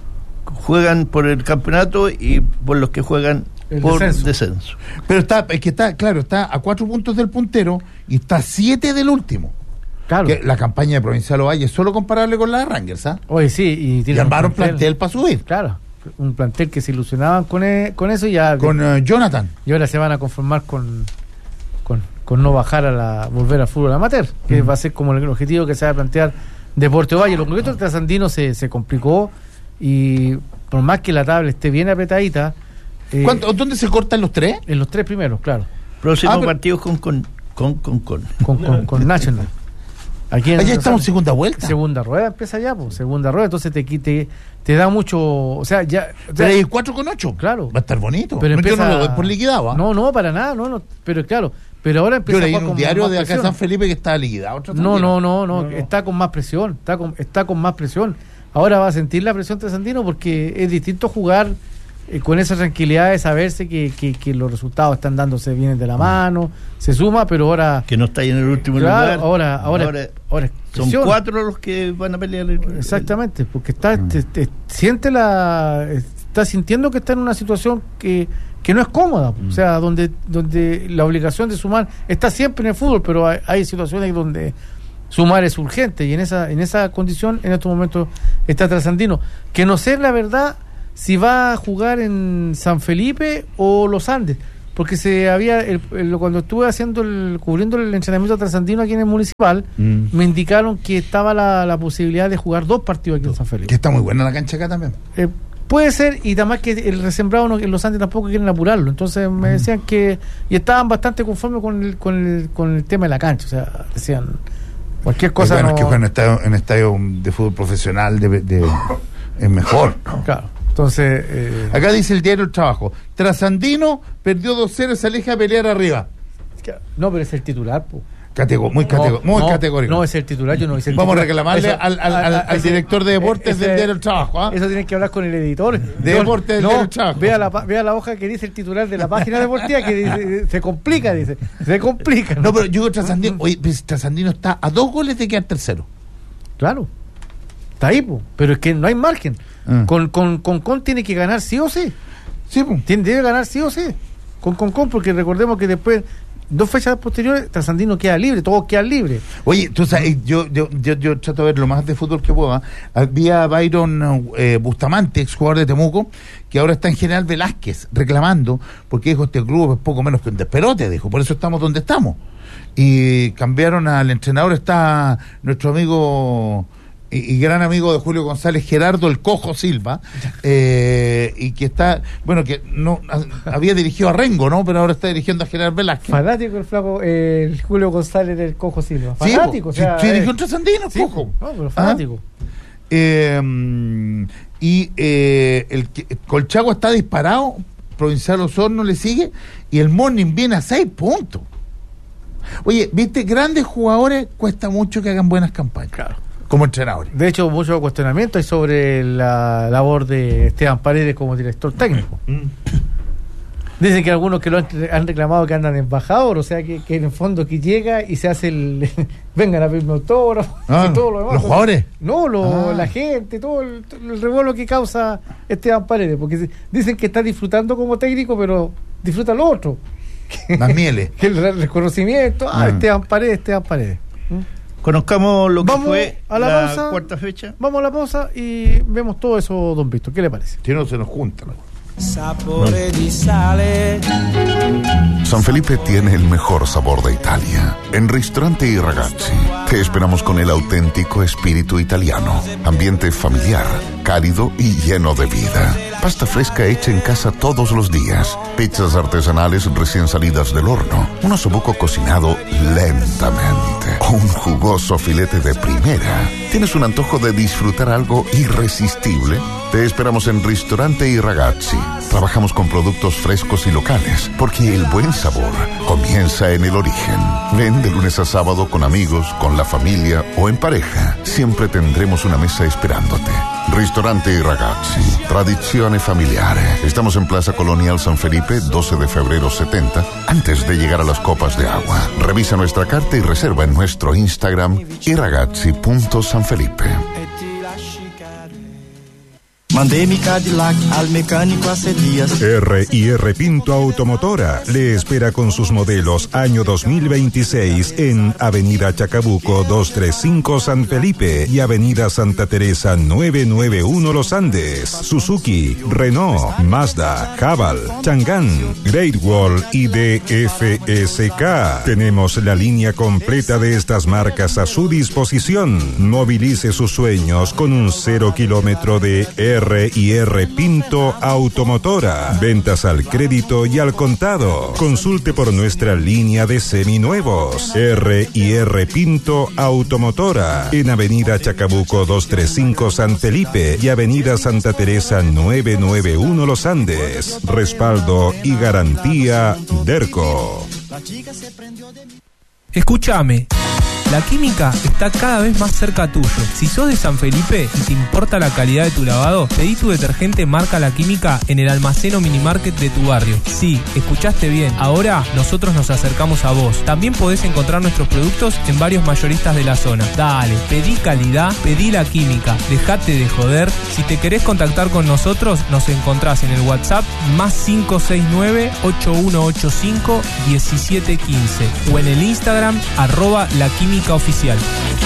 Speaker 12: juegan por el campeonato y por los que juegan
Speaker 4: El
Speaker 12: por
Speaker 4: descenso.
Speaker 12: descenso.
Speaker 5: Pero está, es que está, claro, está a cuatro puntos del puntero y está a siete del último.
Speaker 4: Claro.
Speaker 5: Que la campaña de Provincial Ovalle es solo comparable con la de Rangers, ¿ah?
Speaker 4: Oye, sí, y
Speaker 5: Y
Speaker 4: tiene un
Speaker 5: armaron plantel para subir.
Speaker 4: Claro, un plantel que se ilusionaban con, e- con eso y ya.
Speaker 5: Con eh, Jonathan.
Speaker 4: Y ahora se van a conformar con, con, con no bajar a la, volver al fútbol amateur, que va a ser como el objetivo que se va a plantear Deporte Valle. Lo concreto del Trasandino se, se complicó y por más que la tabla esté bien apretadita. eh,
Speaker 5: ¿Cuánto- ¿Dónde se cortan los tres?
Speaker 4: En los tres primeros, claro.
Speaker 12: Próximo
Speaker 5: Ah, pero-
Speaker 12: partido con con con con, con.
Speaker 4: Con, con, con National. Aquí en
Speaker 5: Allá
Speaker 4: Rosario.
Speaker 5: estamos en segunda vuelta.
Speaker 4: Segunda rueda empieza ya, pues, segunda rueda, entonces te quite, te da mucho, o sea, ya, o sea,
Speaker 5: Pero hay cuatro con ocho.
Speaker 4: claro.
Speaker 5: Va a estar bonito.
Speaker 4: Pero
Speaker 5: no, yo
Speaker 4: empieza,
Speaker 5: no lo doy por liquidado, ¿ah?
Speaker 4: No, no, para nada, no, no, pero claro, pero ahora
Speaker 5: Yo
Speaker 4: empieza
Speaker 5: leí
Speaker 4: a
Speaker 5: en
Speaker 4: jugar
Speaker 5: un
Speaker 4: con
Speaker 5: diario
Speaker 4: más
Speaker 5: de acá de
Speaker 4: presión.
Speaker 5: San Felipe que estaba liquidado.
Speaker 4: No, no, no, no, está con más presión, está con, está con más presión. Ahora va a sentir la presión Trasandino porque es distinto jugar eh, con esa tranquilidad de saberse que, que, que los resultados están dándose bien de la mano, se suma, pero ahora
Speaker 12: Que no está ahí en el último
Speaker 4: claro,
Speaker 12: lugar.
Speaker 4: ahora, ahora, ahora, es
Speaker 12: son
Speaker 4: presión.
Speaker 12: cuatro los que van a pelear. el-
Speaker 4: Exactamente, porque está, te- te- siente la, eh, está sintiendo que está en una situación que, que no es cómoda, mm. o sea, donde, donde la obligación de sumar está siempre en el fútbol, pero hay, hay situaciones donde sumar es urgente, y en esa, en esa condición en estos momentos está Trasandino, que no sé la verdad si va a jugar en San Felipe o Los Andes, porque se había el, el, cuando estuve haciendo el, cubriendo el entrenamiento trasandino aquí en el Municipal, mm. me indicaron que estaba la, la posibilidad de jugar dos partidos aquí en San Felipe.
Speaker 5: Que está muy buena la cancha acá también.
Speaker 4: Eh, puede ser, y además que el resembrado no, en Los Andes tampoco quieren apurarlo, entonces me mm. decían que, y estaban bastante conformes con el, con el, con el tema de la cancha, o sea, decían cualquier cosa.
Speaker 5: Bueno,
Speaker 4: no...
Speaker 5: es que jugar en estadio, en estadio de fútbol profesional de, de, es mejor.
Speaker 4: Claro. Entonces, eh...
Speaker 5: acá dice el diario El Trabajo, Trasandino perdió dos cero y se aleja a pelear arriba.
Speaker 4: No, pero es el titular, po.
Speaker 5: Catego, muy, catego,
Speaker 4: no,
Speaker 5: muy
Speaker 4: no,
Speaker 5: categórico.
Speaker 4: No, es el titular, yo no hice el
Speaker 5: Vamos
Speaker 4: titular.
Speaker 5: a reclamarle
Speaker 4: eso,
Speaker 5: al, al, al, al
Speaker 4: ese,
Speaker 5: director de deportes
Speaker 4: ese,
Speaker 5: del diario El Trabajo. ¿eh?
Speaker 4: Eso tienen que hablar con el editor.
Speaker 5: De deportes del
Speaker 4: no,
Speaker 5: diario El Trabajo.
Speaker 4: Vea la, vea la hoja que dice el titular de la página deportiva que dice, se complica, dice. Se complica.
Speaker 5: No, no pero yo digo Trasandino, oye, pues Trasandino está a dos goles de quedar tercero.
Speaker 4: Claro. Está ahí, po, pero es que no hay margen. Ah. Con, con, con Con tiene que ganar sí o sí.
Speaker 5: Sí, pues.
Speaker 4: Tiene, debe ganar sí o sí. Con Con Con, porque recordemos que después, dos fechas posteriores, Trasandino queda libre, todos quedan libres.
Speaker 5: Oye, tú sabes, yo, yo, yo, yo trato de ver lo más de fútbol que pueda. Había Byron eh, Bustamante, ex jugador de Temuco, que ahora está en General Velázquez, reclamando, porque dijo, este club es poco menos que un desperote, dijo, por eso estamos donde estamos. Y cambiaron al entrenador, está nuestro amigo... y gran amigo de Julio González, Gerardo el Cojo Silva, eh, y que está, bueno, que no a, había dirigido a Rengo, ¿no? Pero ahora está dirigiendo a Gerardo Velázquez.
Speaker 4: Fanático el flaco, eh, el Julio González del Cojo Silva. Fanático,
Speaker 5: sí,
Speaker 4: o sea.
Speaker 5: Sí,
Speaker 4: eh,
Speaker 5: dirigió un Trasandino,
Speaker 4: sí,
Speaker 5: Cojo.
Speaker 4: No, pero fanático.
Speaker 5: ¿Ah? Eh, y eh, el, el Colchagua está disparado, Provincial Osorno le sigue, y el Morning viene a seis puntos. Oye, viste, grandes jugadores cuesta mucho que hagan buenas campañas. Claro. Como entrenadores.
Speaker 4: De hecho, mucho cuestionamiento hay sobre la labor de Esteban Paredes como director técnico. Mm. Dicen que algunos que lo han, han reclamado que andan embajador, o sea, que, que en el fondo que llega y se hace el... vengan a pedirme autógrafo
Speaker 5: ah,
Speaker 4: y todo lo demás.
Speaker 5: ¿Los jugadores?
Speaker 4: No, lo,
Speaker 5: ah.
Speaker 4: la gente, todo el, el revuelo que causa Esteban Paredes, porque dicen que está disfrutando como técnico, pero disfruta lo otro.
Speaker 5: Las mieles.
Speaker 4: Que el reconocimiento, ah, ah. Esteban Paredes, Esteban Paredes. ¿Mm?
Speaker 12: Conozcamos lo que
Speaker 4: vamos
Speaker 12: fue
Speaker 4: a la,
Speaker 12: la
Speaker 4: pausa,
Speaker 12: cuarta fecha.
Speaker 4: Vamos a la pausa y vemos todo eso, don Víctor. ¿Qué le parece?
Speaker 5: Si no, se nos junta. ¿no?
Speaker 7: Sapore di sale. San Felipe tiene el mejor sabor de Italia. En Ristorante I Ragazzi te esperamos con el auténtico espíritu italiano. Ambiente familiar, cálido y lleno de vida. Pasta fresca hecha en casa todos los días. Pizzas artesanales recién salidas del horno. Un osobuco cocinado lentamente. O un jugoso filete de primera. ¿Tienes un antojo de disfrutar algo irresistible? Te esperamos en Ristorante I Ragazzi. Trabajamos con productos frescos y locales, porque el buen sabor comienza en el origen. Ven de lunes a sábado con amigos, con la familia o en pareja. Siempre tendremos una mesa esperándote. Ristorante I Ragazzi, tradizione familiare. Estamos en Plaza Colonial San Felipe, doce de febrero setenta, antes de llegar a las copas de agua. Revisa nuestra carta y reserva en nuestro Instagram i ragazzi punto san felipe.
Speaker 14: Mandé mi Cadillac al mecánico hace días.
Speaker 15: R y R Pinto Automotora le espera con sus modelos año dos mil veintiséis en Avenida Chacabuco doscientos treinta y cinco San Felipe y Avenida Santa Teresa novecientos noventa y uno Los Andes. Suzuki, Renault, Mazda, Haval, Chang'an, Great Wall y D F S K. Tenemos la línea completa de estas marcas a su disposición. Movilice sus sueños con un cero kilómetro de R R y R Pinto Automotora. Ventas al crédito y al contado. Consulte por nuestra línea de seminuevos. R y R Pinto Automotora. En Avenida Chacabuco doscientos treinta y cinco San Felipe y Avenida Santa Teresa novecientos noventa y uno Los Andes. Respaldo y garantía Derco.
Speaker 16: Escúchame. La Química está cada vez más cerca tuyo. Si sos de San Felipe y te importa la calidad de tu lavado, pedí tu detergente marca La Química en el almacén o minimarket de tu barrio. Sí, escuchaste bien. Ahora nosotros nos acercamos a vos. También podés encontrar nuestros productos en varios mayoristas de la zona. Dale, pedí calidad, pedí La Química. Dejate de joder. Si te querés contactar con nosotros, nos encontrás en el WhatsApp más cinco seis nueve, ocho uno ocho cinco, uno siete uno cinco o en el Instagram arroba La Química Oficial.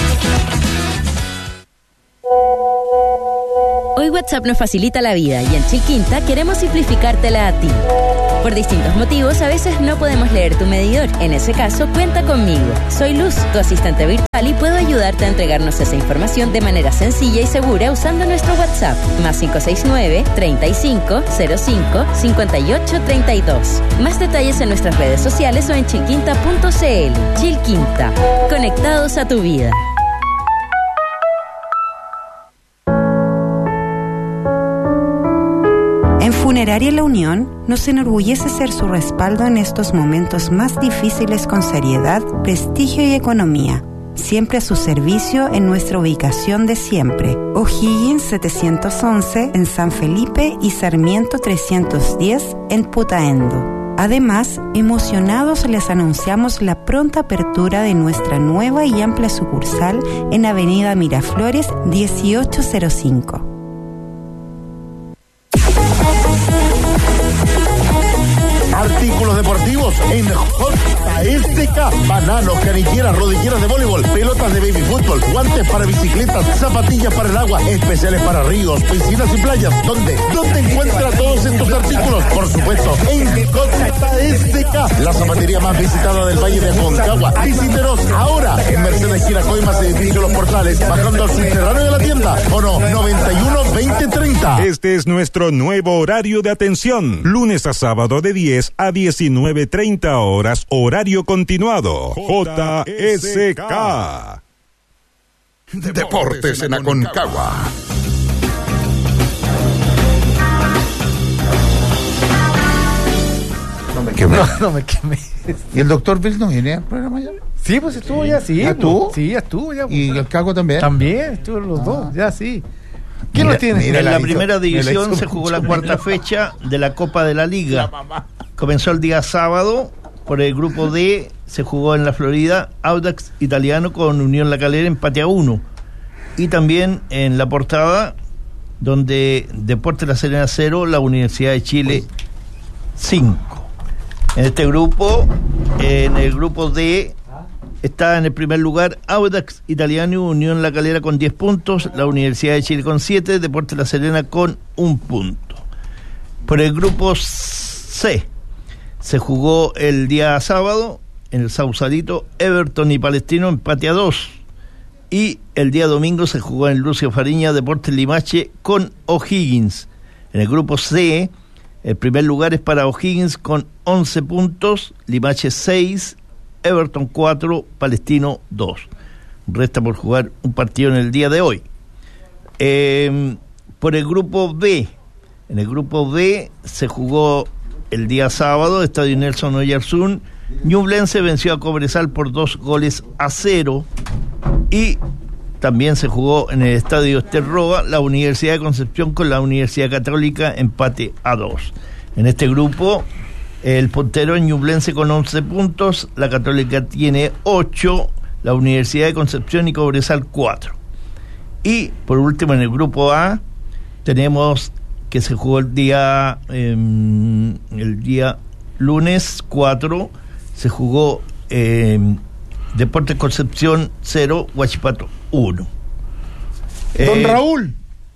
Speaker 17: Hoy WhatsApp nos facilita la vida y en Chilquinta queremos simplificártela a ti. Por distintos motivos, a veces no podemos leer tu medidor. En ese caso, cuenta conmigo. Soy Luz, tu asistente virtual, y puedo ayudarte a entregarnos esa información de manera sencilla y segura usando nuestro WhatsApp. Más cinco seis nueve, treinta y cinco, cero cinco, cincuenta y ocho, treinta y dos. Más detalles en nuestras redes sociales o en chilquinta punto c l. Chilquinta. Conectados a tu vida.
Speaker 18: En Funeraria La Unión nos enorgullece ser su respaldo en estos momentos más difíciles con seriedad, prestigio y economía. Siempre a su servicio en nuestra ubicación de siempre. O'Higgins setecientos once en San Felipe y Sarmiento trescientos diez en Putaendo. Además, emocionados les anunciamos la pronta apertura de nuestra nueva y amplia sucursal en Avenida Miraflores dieciocho cero cinco.
Speaker 5: Artículos deportivos en J S K. Bananos, canilleras, rodilleras de voleibol, pelotas de baby fútbol, guantes para bicicletas, zapatillas para el agua, especiales para ríos, piscinas y playas. ¿Dónde? ¿Dónde encuentra todos estos artículos? Por supuesto, en J S K, la zapatería más visitada del Valle de Aconcagua. Visítenos ahora en Mercedes Gira Coimas, edificio Los Portales, bajando al subterráneo de la tienda. O no, noventa y uno, veinte, treinta.
Speaker 15: Este es nuestro nuevo horario de atención. Lunes a sábado de diez a diecinueve treinta horas, horario continuado. J S K.
Speaker 7: Deportes en Aconcagua.
Speaker 5: No me quemé.
Speaker 4: No, no me quemé.
Speaker 5: ¿Y el doctor Bill no viene al programa ya?
Speaker 4: Sí, pues estuvo ya, sí.
Speaker 5: ¿Ya estuvo?
Speaker 4: Sí, ya estuvo ya.
Speaker 5: ¿Y el Cago también?
Speaker 4: También, estuvieron los ah. dos, ya sí.
Speaker 12: ¿Quién
Speaker 4: mira,
Speaker 12: los tiene?
Speaker 4: Mira,
Speaker 12: en la,
Speaker 4: la
Speaker 12: primera
Speaker 4: hizo,
Speaker 12: división se jugó la cuarta fecha de la Copa de la Liga. Comenzó el día sábado. Por el grupo D se jugó en la Florida Audax Italiano con Unión La Calera, empate a uno. Y también en la Portada, donde Deportes La Serena cero, la Universidad de Chile cinco. En este grupo, en el grupo D, está en el primer lugar Audax Italiano, Unión La Calera con diez puntos, la Universidad de Chile con siete, Deportes La Serena con un punto. Por el grupo C se jugó el día sábado en el Sausalito, Everton y Palestino empate a dos. Y el día domingo se jugó en Lucio Fariña, Deportes Limache con O'Higgins. En el grupo C, el primer lugar es para O'Higgins con once puntos, Limache seis, Everton cuatro, Palestino dos. Resta por jugar un partido en el día de hoy. Eh, por el grupo B, en el grupo B se jugó el día sábado, Estadio Nelson Oyarzún. Ñublense venció a Cobresal por dos goles a cero. Y también se jugó en el Estadio Esterroa la Universidad de Concepción con la Universidad Católica, empate a dos. En este grupo, el puntero Ñublense con once puntos, la Católica tiene ocho, la Universidad de Concepción y Cobresal cuatro. Y por último, en el grupo A tenemos que se jugó el día eh, el día lunes cuatro, se jugó eh, Deportes Concepción cero, Huachipato uno.
Speaker 5: Don
Speaker 12: eh,
Speaker 5: Raúl.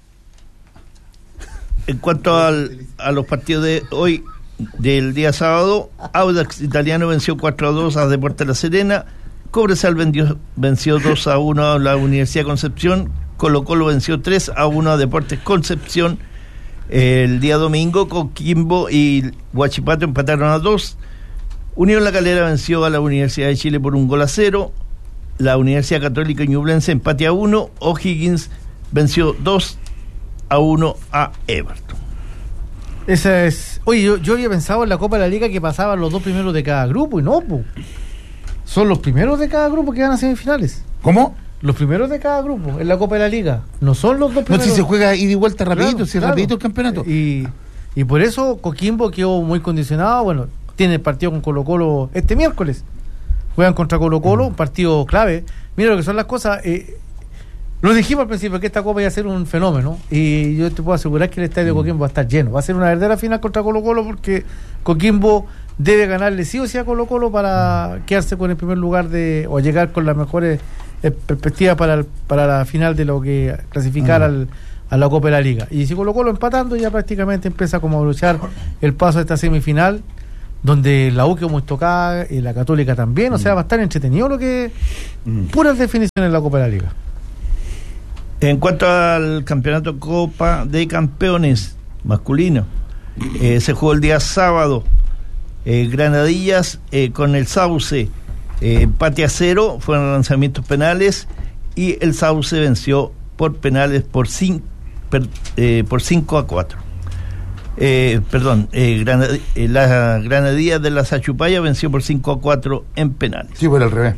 Speaker 12: En cuanto al, a los partidos de hoy, del día sábado, Audax Italiano venció cuatro a dos a Deportes La Serena, Cobresal venció, venció dos a uno a la Universidad de Concepción, Colo Colo venció tres a uno a Deportes Concepción. El día domingo, Coquimbo y Huachipato empataron a dos. Unión La Calera venció a la Universidad de Chile por un gol a cero. La Universidad Católica y Ñublense empate a uno. O'Higgins venció dos a uno a Everton.
Speaker 4: Esa es. Oye, yo, yo había pensado en la Copa de la Liga que pasaban los dos primeros de cada grupo y no, pues. son los primeros de cada grupo que van a semifinales.
Speaker 5: ¿Cómo?
Speaker 4: Los primeros de cada grupo en la Copa de la Liga. No son los dos primeros.
Speaker 5: No, si se juega ida y vuelta rapidito,
Speaker 4: Claro,
Speaker 5: si es
Speaker 4: claro.
Speaker 5: rapidito el campeonato.
Speaker 4: Y, y por eso Coquimbo quedó muy condicionado. Bueno, tiene el partido con Colo Colo este miércoles. Juegan contra Colo Colo, un partido clave. Mira lo que son las cosas. Eh, lo dijimos al principio que esta Copa iba a ser un fenómeno. Y yo te puedo asegurar que el estadio de Coquimbo va a estar lleno. Va a ser una verdadera final contra Colo Colo porque Coquimbo debe ganarle sí o sí a Colo Colo para quedarse con el primer lugar de o llegar con las mejores eh, perspectivas para, el- para la final de lo que clasificar
Speaker 5: Mm.
Speaker 4: al, a la Copa de la Liga. Y si Colo Colo empatando ya prácticamente empieza como a luchar el paso a esta semifinal, donde la U quedó muy tocada y la Católica también. O sea, va a estar entretenido lo que... Puras definiciones en la Copa de la Liga.
Speaker 12: En cuanto al campeonato Copa de Campeones masculino, eh, se jugó el día sábado. Eh, Granadillas eh, con el Sauce, eh, empate a cero, fueron lanzamientos penales y el Sauce venció por penales por cinco, per, eh, por cinco a cuatro. Eh, perdón, eh, Granad- eh, la Granadilla de la Sachupaya venció por cinco a cuatro en penales.
Speaker 5: Sí, por al revés.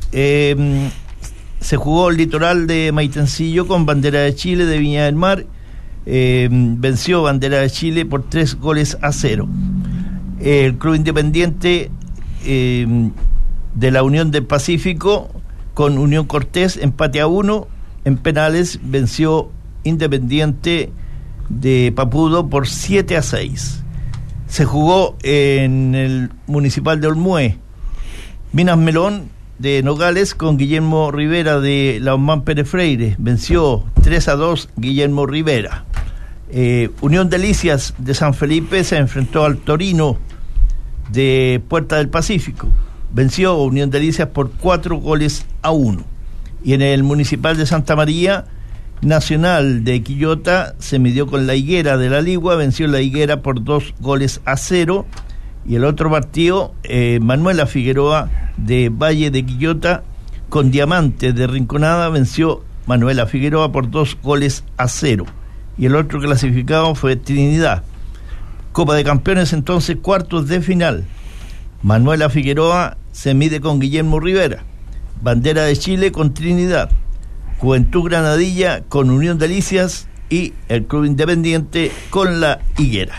Speaker 12: Eh, se jugó el Litoral de Maitencillo con Bandera de Chile de Viña del Mar. Eh, venció Bandera de Chile por tres goles a cero. El Club Independiente eh, de la Unión del Pacífico con Unión Cortés, empate a uno. En penales venció Independiente de Papudo por siete a seis. Se jugó en el Municipal de Olmué. Minas Melón de Nogales con Guillermo Rivera de la Omán Pérez Freire. Venció tres a dos Guillermo Rivera. Eh, Unión Delicias de San Felipe se enfrentó al Torino de Puerta del Pacífico. Venció Unión Delicias por cuatro goles a uno. Y en el Municipal de Santa María, Nacional de Quillota se midió con la Higuera de la Ligua, venció la Higuera por dos goles a cero. Y el otro partido, eh, Manuela Figueroa de Valle de Quillota con Diamante de Rinconada, venció Manuela Figueroa por dos goles a cero. Y el otro clasificado fue Trinidad. Copa de Campeones entonces, cuartos de final. Manuela Figueroa se mide con Guillermo Rivera. Bandera de Chile con Trinidad. Juventud Granadilla con Unión Delicias y el Club Independiente con la Higuera.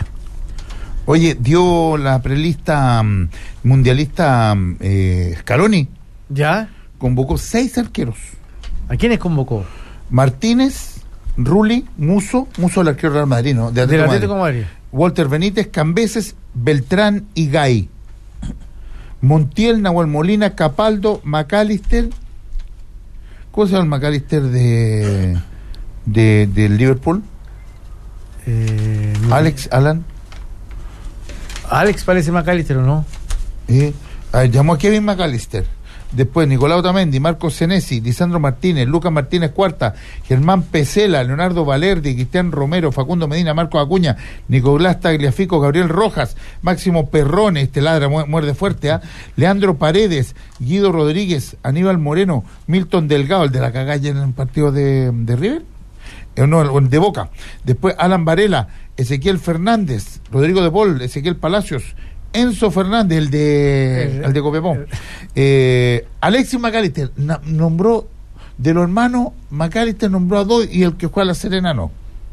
Speaker 5: Oye, dio la prelista mm, mundialista mm, eh, Scaloni.
Speaker 4: ¿Ya?
Speaker 5: Convocó seis arqueros.
Speaker 4: ¿A quiénes convocó?
Speaker 5: Martínez, Rulli, Muso, Muso el arquero Real Madrid, ¿no? De
Speaker 4: Del
Speaker 5: Atlético
Speaker 4: Atlético de
Speaker 5: Madrid.
Speaker 4: Madrid.
Speaker 5: Walter Benítez, Cambeses, Beltrán y Gay. Montiel, Nahuel Molina, Capaldo, McAllister. ¿Cómo se llama el McAllister de, de del Liverpool?
Speaker 4: Eh, no.
Speaker 5: Alex, Alan.
Speaker 4: Alex parece McAllister, ¿o no?
Speaker 5: Eh, a ver, llamó a Kevin McAllister. Después Nicolás Otamendi, Marcos Senesi, Lisandro Martínez, Lucas Martínez Cuarta, Germán Pesela, Leonardo Valerdi, Cristian Romero, Facundo Medina, Marcos Acuña, Nicolás Tagliafico, Gabriel Rojas, Máximo Perrone, este ladra mu- muerde fuerte, ¿ah? Leandro Paredes, Guido Rodríguez, Aníbal Moreno, Milton Delgado, el de la cagalla en el partido de, de River, eh, no, el de Boca. Después Alan Varela, Ezequiel Fernández, Rodrigo de Paul, Ezequiel Palacios, Enzo Fernández, el de el, el de Copiapó. Eh, Alexis McAllister na, nombró de los hermanos, McAllister nombró a dos y el que juega a la Serena no.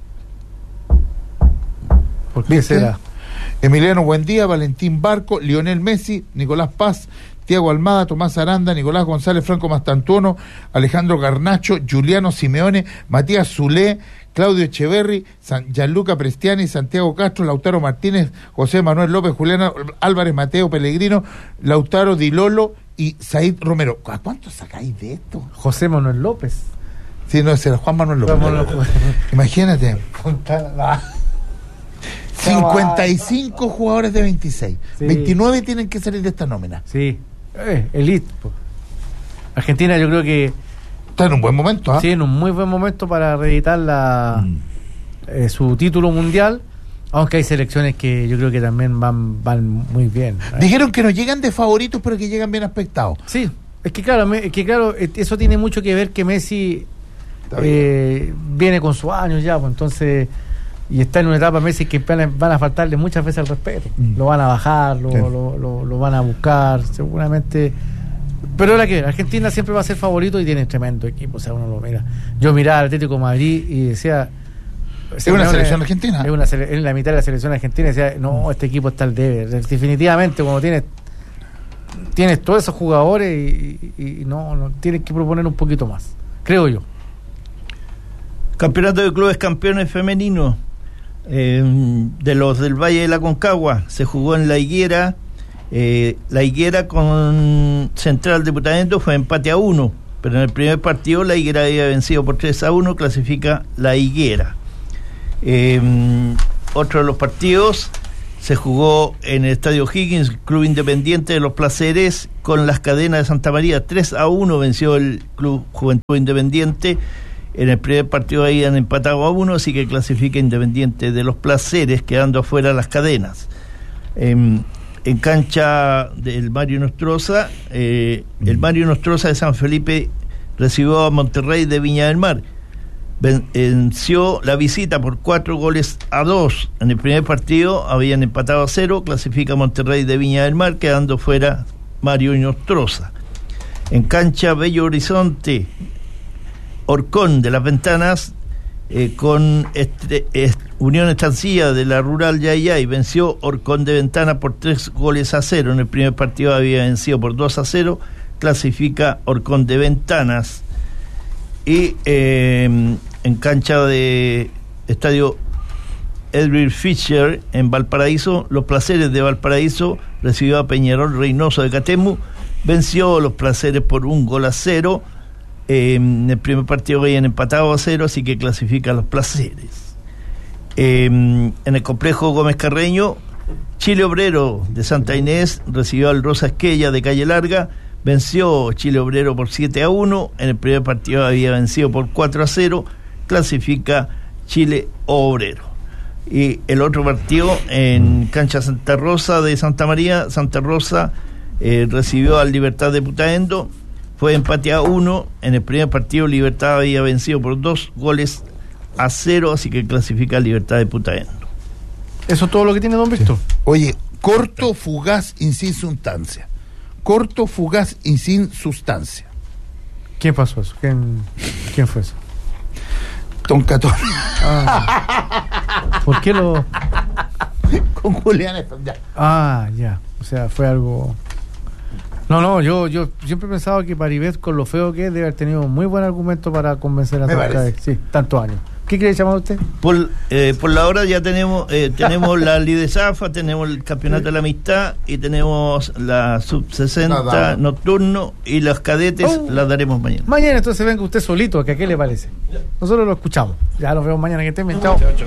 Speaker 4: ¿Por qué
Speaker 5: ¿Viste?
Speaker 4: será?
Speaker 5: Emiliano Buendía, Valentín Barco, Lionel Messi, Nicolás Paz, Tiago Almada, Tomás Aranda, Nicolás González, Franco Mastantuono, Alejandro Garnacho, Juliano Simeone, Matías Zulé, Claudio Echeverri, San, Gianluca Prestiani, Santiago Castro, Lautaro Martínez, José Manuel López, Julián Álvarez, Mateo Pellegrino, Lautaro Di Lolo y Said Romero. ¿A cuánto sacáis de esto?
Speaker 4: José Manuel López.
Speaker 5: Sí, no, ese era Juan Manuel López.
Speaker 4: Juan Manuel López.
Speaker 5: Imagínate.
Speaker 4: Puta,
Speaker 5: cincuenta y cinco jugadores de veintiséis.
Speaker 4: Sí.
Speaker 5: veintinueve tienen que salir de esta nómina.
Speaker 4: Sí, eh, elite. po. Argentina yo creo que
Speaker 5: está en un buen momento, ¿ah?
Speaker 4: Sí, en un muy buen momento para reeditar la, mm. eh, su título mundial, aunque hay selecciones que yo creo que también van van muy bien. ¿eh?
Speaker 5: Dijeron que no llegan de favoritos, pero que llegan bien aspectados.
Speaker 4: Sí, es que claro, me, es que claro, eso tiene mucho que ver que Messi eh, viene con sus años ya, pues entonces, y está en una etapa Messi que van a, van a faltarle muchas veces al respeto. Mm. Lo van a bajar, lo, sí. lo, lo, lo van a buscar, seguramente Pero la que Argentina siempre va a ser favorito y tiene tremendo equipo, o sea, uno lo mira. Yo miraba al Atlético de Madrid y decía...
Speaker 5: ¿Es una selección argentina?
Speaker 4: Es una sele- en la mitad de la selección argentina y decía, no, este equipo está al debe. Definitivamente, cuando tienes tienes todos esos jugadores y, y, y no, no tienes que proponer un poquito más, creo yo.
Speaker 12: Campeonato de clubes campeones femeninos eh, de los del Valle de la Concagua se jugó en La Higuera. Eh, la Higuera con Central de Putaendo fue empate a uno, pero en el primer partido La Higuera había vencido por tres a uno, clasifica La Higuera. Eh, otro de los partidos se jugó en el Estadio Higgins, Club Independiente de los Placeres con Las Cadenas de Santa María, tres a uno venció el Club Juventud Independiente. En el primer partido ahí han empatado a uno, así que clasifica Independiente de los Placeres, quedando afuera Las Cadenas. Eh, En cancha del Mario Nostroza, eh, el Mario Nostroza de San Felipe recibió a Monterrey de Viña del Mar. Venció la visita por cuatro goles a dos. En el primer partido habían empatado a cero, clasifica Monterrey de Viña del Mar, quedando fuera Mario Nostroza. En cancha Bello Horizonte, Orcón de las Ventanas, Eh, con este, est, Unión Estancilla de la Rural Yayay venció Orcón de Ventana por tres goles a cero. En el primer partido había vencido por dos a cero, clasifica Orcón de Ventanas. Y eh, en cancha de Estadio Edwin Fischer en Valparaíso, Los Placeres de Valparaíso recibió a Peñarol Reynoso de Catemu, venció Los Placeres por un gol a cero. Eh, en el primer partido habían empatado a cero, así que clasifica a Los Placeres. Eh, en el complejo Gómez Carreño, Chile Obrero de Santa Inés recibió al Rosa Esquella de Calle Larga, venció Chile Obrero por siete a uno. En el primer partido había vencido por cuatro a cero, clasifica Chile Obrero. Y el otro partido en cancha Santa Rosa de Santa María, Santa Rosa eh, recibió al Libertad de Putaendo, fue empate a uno. En el primer partido Libertad había vencido por dos goles a cero, así que clasifica Libertad de Putaendo.
Speaker 4: ¿Eso es todo lo que tiene don Víctor?
Speaker 5: Sí. Oye, corto, fugaz y sin sustancia. Corto, fugaz y sin sustancia.
Speaker 4: ¿Quién pasó eso? ¿Quién, quién fue eso?
Speaker 5: Don Catón.
Speaker 4: Ah. ¿Por qué lo...?
Speaker 5: Con Julián. Ya.
Speaker 4: Ah, ya. O sea, fue algo... No, no, yo yo siempre he pensado que Paribet, con lo feo que es, debe haber tenido un muy buen argumento para convencer a Torcaes. Sí, tantos años. ¿Qué quiere llamar usted?
Speaker 12: Por, eh, por la hora ya tenemos eh, tenemos la Lidesafa, tenemos el Campeonato de la Amistad y tenemos la Sub sesenta nocturno y los cadetes oh. las daremos mañana.
Speaker 4: Mañana entonces venga usted solito, que a qué le parece. Nosotros lo escuchamos. Ya nos vemos mañana, que estén bien. Chao.
Speaker 12: Chao, chao.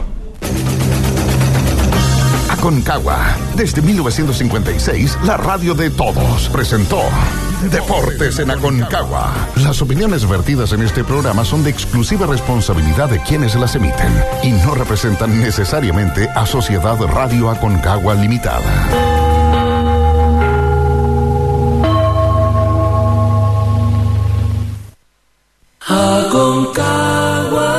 Speaker 7: Aconcagua, desde mil novecientos cincuenta y seis, la radio de todos, presentó Deportes en Aconcagua. Las opiniones vertidas en este programa son de exclusiva responsabilidad de quienes las emiten y no representan necesariamente a Sociedad Radio Aconcagua Limitada.
Speaker 19: Aconcagua.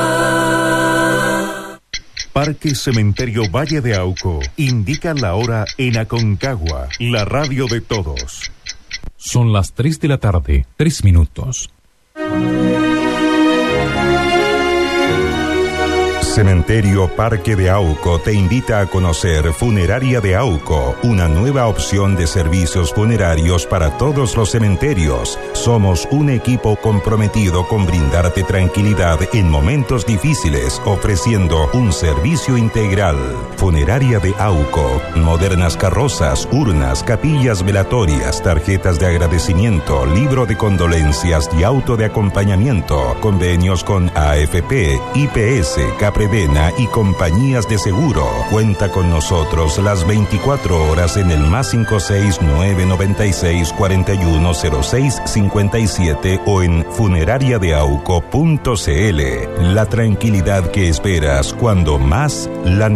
Speaker 7: Parque Cementerio Valle de Auco indica la hora en Aconcagua, la radio de todos.
Speaker 11: Son las tres de la tarde, tres minutos.
Speaker 15: Cementerio Parque de Auco te invita a conocer Funeraria de Auco, una nueva opción de servicios funerarios para todos los cementerios. Somos un equipo comprometido con brindarte tranquilidad en momentos difíciles, ofreciendo un servicio integral. Funeraria de Auco, modernas carrozas, urnas, capillas velatorias, tarjetas de agradecimiento, libro de condolencias y auto de acompañamiento, convenios con A F P, I P S, Capre y compañías de seguro. Cuenta con nosotros las veinticuatro horas en el más cinco seis nueve noventa y seis cuarenta y uno cero seis cincuenta y siete o en funeraria de auco punto c l. La tranquilidad que esperas cuando más la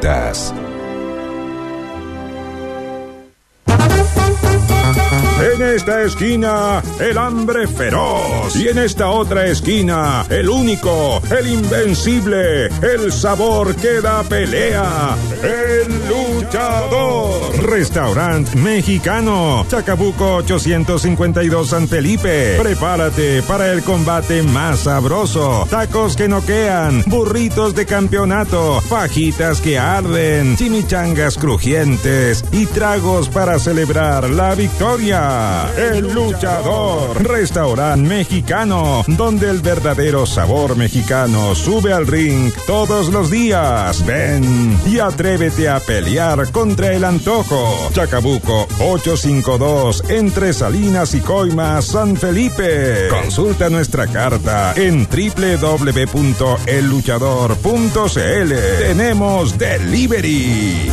Speaker 15: necesitas.
Speaker 20: En
Speaker 15: esta esquina, el hambre feroz. Y en esta otra esquina, el único, el invencible, el sabor que da pelea, el luchador. Restaurante Mexicano, Chacabuco ochocientos cincuenta y dos San Felipe. Prepárate para el combate más sabroso. Tacos que noquean, burritos de campeonato, fajitas que arden, chimichangas crujientes y tragos para celebrar la victoria. El luchador. Restaurante Mexicano, donde el verdadero sabor mexicano sube al ring todos los días. Ven y atrévete a pelear contra el antojo. Chacabuco ochocientos cincuenta y dos, entre Salinas y Coimas, San Felipe. Consulta nuestra carta en doble u doble u doble u punto el luchador punto c l. Tenemos delivery.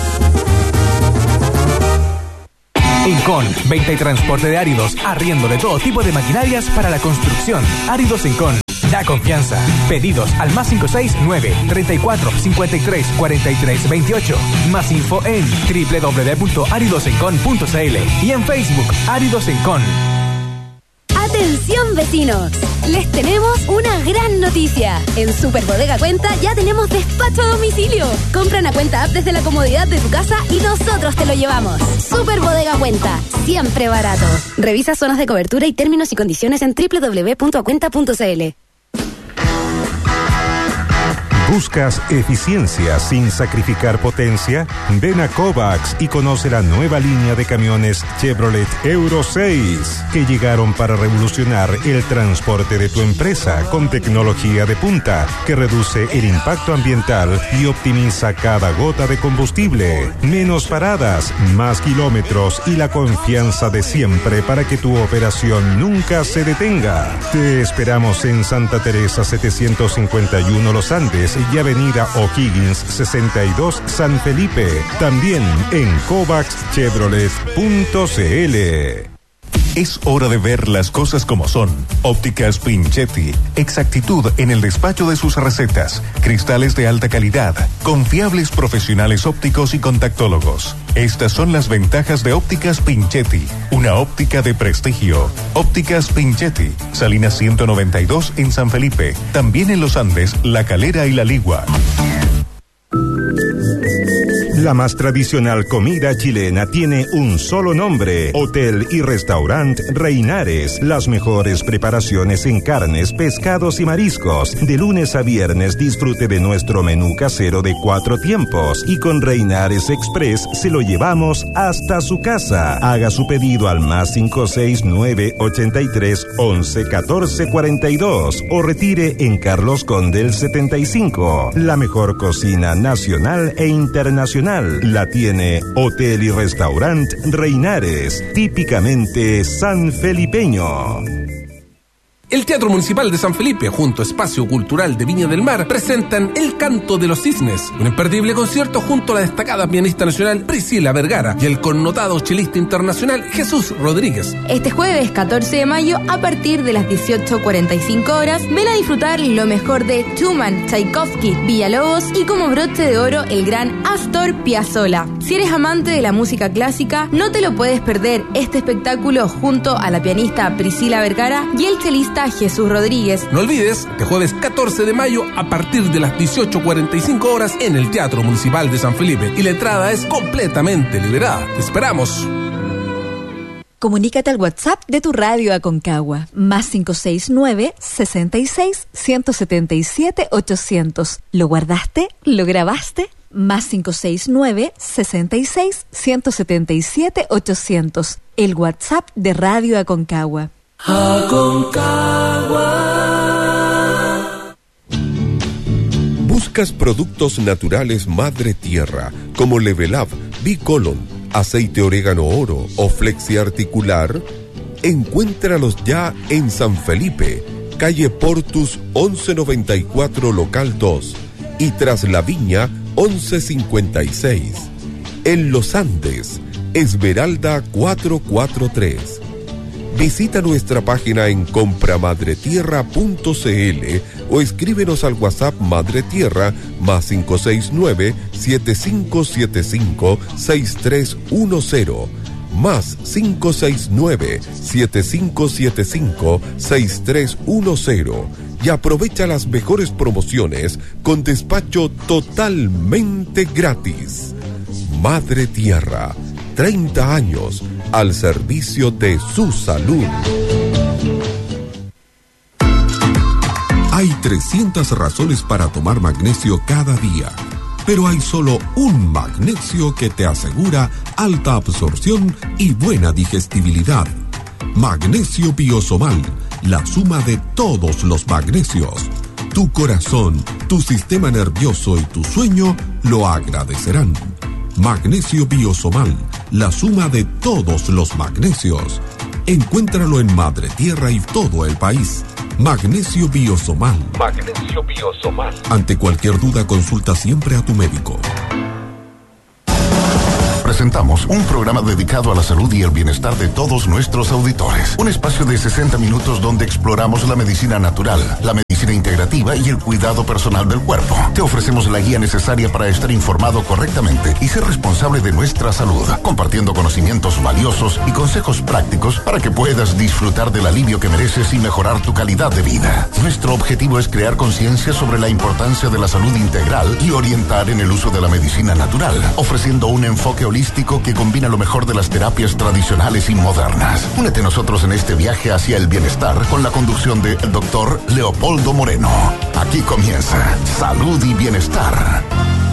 Speaker 19: Incon, venta y transporte de áridos, arriendo de todo tipo de maquinarias para la construcción. Áridos Incon, da confianza. Pedidos al más cinco seis nueve, treinta y cuatro, cincuenta y tres, cuarenta y tres, veintiocho. Más info en doble u doble u doble u punto áridos incon punto c l y en Facebook Áridos Incon.
Speaker 20: ¡Atención, vecinos! Les tenemos una gran noticia. En Super Bodega Cuenta ya tenemos despacho a domicilio. Compra una cuenta app desde la comodidad de tu casa y nosotros te lo llevamos. Super Bodega Cuenta, siempre barato. Revisa zonas de cobertura y términos y condiciones en doble u doble u doble u punto acuenta punto c l.
Speaker 15: ¿Buscas eficiencia sin sacrificar potencia? Ven a Kovacs y conoce la nueva línea de camiones Chevrolet Euro seis, que llegaron para revolucionar el transporte de tu empresa con tecnología de punta que reduce el impacto ambiental y optimiza cada gota de combustible. Menos paradas, más kilómetros y la confianza de siempre para que tu operación nunca se detenga. Te esperamos en Santa Teresa setecientos cincuenta y uno Los Andes y Avenida O'Higgins sesenta y dos San Felipe. También en kovacs chevrolet punto c l.
Speaker 10: Es hora de ver las cosas como son. Ópticas Pinchetti. Exactitud en el despacho de sus recetas. Cristales de alta calidad. Confiables profesionales ópticos y contactólogos. Estas son las ventajas de Ópticas Pinchetti. Una óptica de prestigio. Ópticas Pinchetti. Salinas ciento noventa y dos en San Felipe. También en Los Andes, La Calera y La Ligua.
Speaker 15: La más tradicional comida chilena tiene un solo nombre: Hotel y Restaurante Reinares. Las mejores preparaciones en carnes, pescados y mariscos. De lunes a viernes disfrute de nuestro menú casero de cuatro tiempos. Y con Reinares Express se lo llevamos hasta su casa. Haga su pedido al más cinco seis nueve, ochenta y tres, once, catorce, cuarenta y dos o retire en Carlos Condel setenta y cinco. La mejor cocina nacional e internacional la tiene Hotel y Restaurante Reinares, típicamente sanfelipeño.
Speaker 21: El Teatro Municipal de San Felipe, junto a Espacio Cultural de Viña del Mar, presentan El Canto de los Cisnes, un imperdible concierto junto a la destacada pianista nacional Priscila Vergara y el connotado chelista internacional Jesús Rodríguez.
Speaker 22: Este jueves catorce de mayo, a partir de las dieciocho cuarenta y cinco horas, ven a disfrutar lo mejor de Schumann, Tchaikovsky, Villalobos y como broche de oro el gran Astor Piazzolla. Si eres amante de la música clásica, no te lo puedes perder este espectáculo junto a la pianista Priscila Vergara y el chelista Jesús Rodríguez.
Speaker 21: No olvides que jueves catorce de mayo a partir de las dieciocho cuarenta y cinco horas en el Teatro Municipal de San Felipe y la entrada es completamente liberada. ¡Te esperamos!
Speaker 23: Comunícate al WhatsApp de tu radio Aconcagua, más cinco seis nueve, sesenta y seis, ciento setenta y siete, ochocientos. ¿Lo guardaste? ¿Lo grabaste? Más cinco seis nueve, sesenta y seis, ciento setenta y siete, ochocientos. El WhatsApp de Radio Aconcagua.
Speaker 24: Aconcagua. ¿Buscas productos naturales Madre Tierra como Level Up, Bicolon, aceite orégano oro o flexi articular? Encuéntralos ya en San Felipe, calle Portus once noventa y cuatro local dos y Tras la Viña once cincuenta y seis. En Los Andes, Esmeralda cuatrocientos cuarenta y tres. Visita nuestra página en compramadretierra punto c l o escríbenos al WhatsApp Madre Tierra más cinco seis nueve, siete cinco siete cinco, seis tres uno cero. más cinco seis nueve, siete cinco siete cinco, seis tres uno cero y aprovecha las mejores promociones con despacho totalmente gratis. Madre Tierra, treinta años al servicio de su salud. Hay trescientas razones para tomar magnesio cada día, pero hay solo un magnesio que te asegura alta absorción y buena digestibilidad. Magnesio Biosomal, la suma de todos los magnesios. Tu corazón, tu sistema nervioso y tu sueño lo agradecerán. Magnesio Biosomal, la suma de todos los magnesios. Encuéntralo en Madre Tierra y todo el país. Magnesio Biosomal. Magnesio Biosomal. Ante cualquier duda, consulta siempre a tu médico.
Speaker 1: Presentamos un programa dedicado a la salud y el bienestar de todos nuestros auditores. Un espacio de sesenta minutos donde exploramos la medicina natural, la medicina integrativa y el cuidado personal del cuerpo. Te ofrecemos la guía necesaria para estar informado correctamente y ser responsable de nuestra salud, compartiendo conocimientos valiosos y consejos prácticos para que puedas disfrutar del alivio que mereces y mejorar tu calidad de vida. Nuestro objetivo es crear conciencia sobre la importancia de la salud integral y orientar en el uso de la medicina natural, ofreciendo un enfoque holístico que combina lo mejor de las terapias tradicionales y modernas. Únete a nosotros en este viaje hacia el bienestar con la conducción del doctor Leopoldo Moreno. Aquí comienza Salud y Bienestar.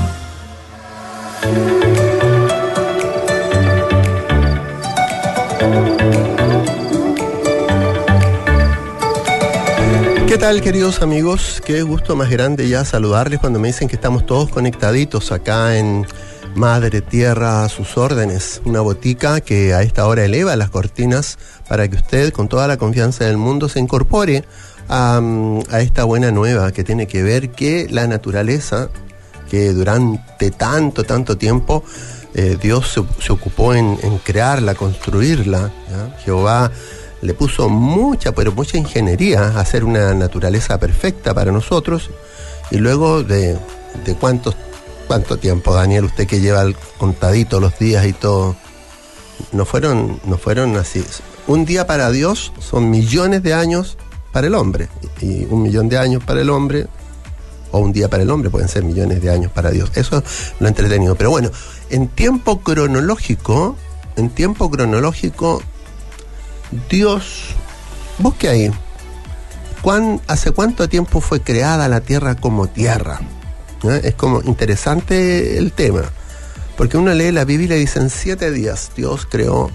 Speaker 2: ¿Qué tal, queridos amigos? Qué gusto más grande ya saludarles cuando me dicen que estamos todos conectaditos acá en Madre Tierra a sus órdenes, una botica que a esta hora eleva las cortinas para que usted con toda la confianza del mundo se incorpore a, a esta buena nueva que tiene que ver que la naturaleza, que durante tanto, tanto tiempo eh, Dios se, se ocupó en, en crearla, construirla, ¿ya? Jehová le puso mucha, pero mucha ingeniería a hacer una naturaleza perfecta para nosotros, y luego de, de cuántos ¿Cuánto tiempo, Daniel, usted que lleva el contadito los días y todo? No fueron, no fueron así. Un día para Dios son millones de años para el hombre. Y un millón de años para el hombre, o un día para el hombre, pueden ser millones de años para Dios. Eso es lo entretenido. Pero bueno, en tiempo cronológico, en tiempo cronológico, Dios, busque ahí, ¿cuán, ¿hace cuánto tiempo fue creada la tierra como tierra? ¿Eh? Es como interesante el tema, porque uno lee la Biblia y dice en siete días Dios creó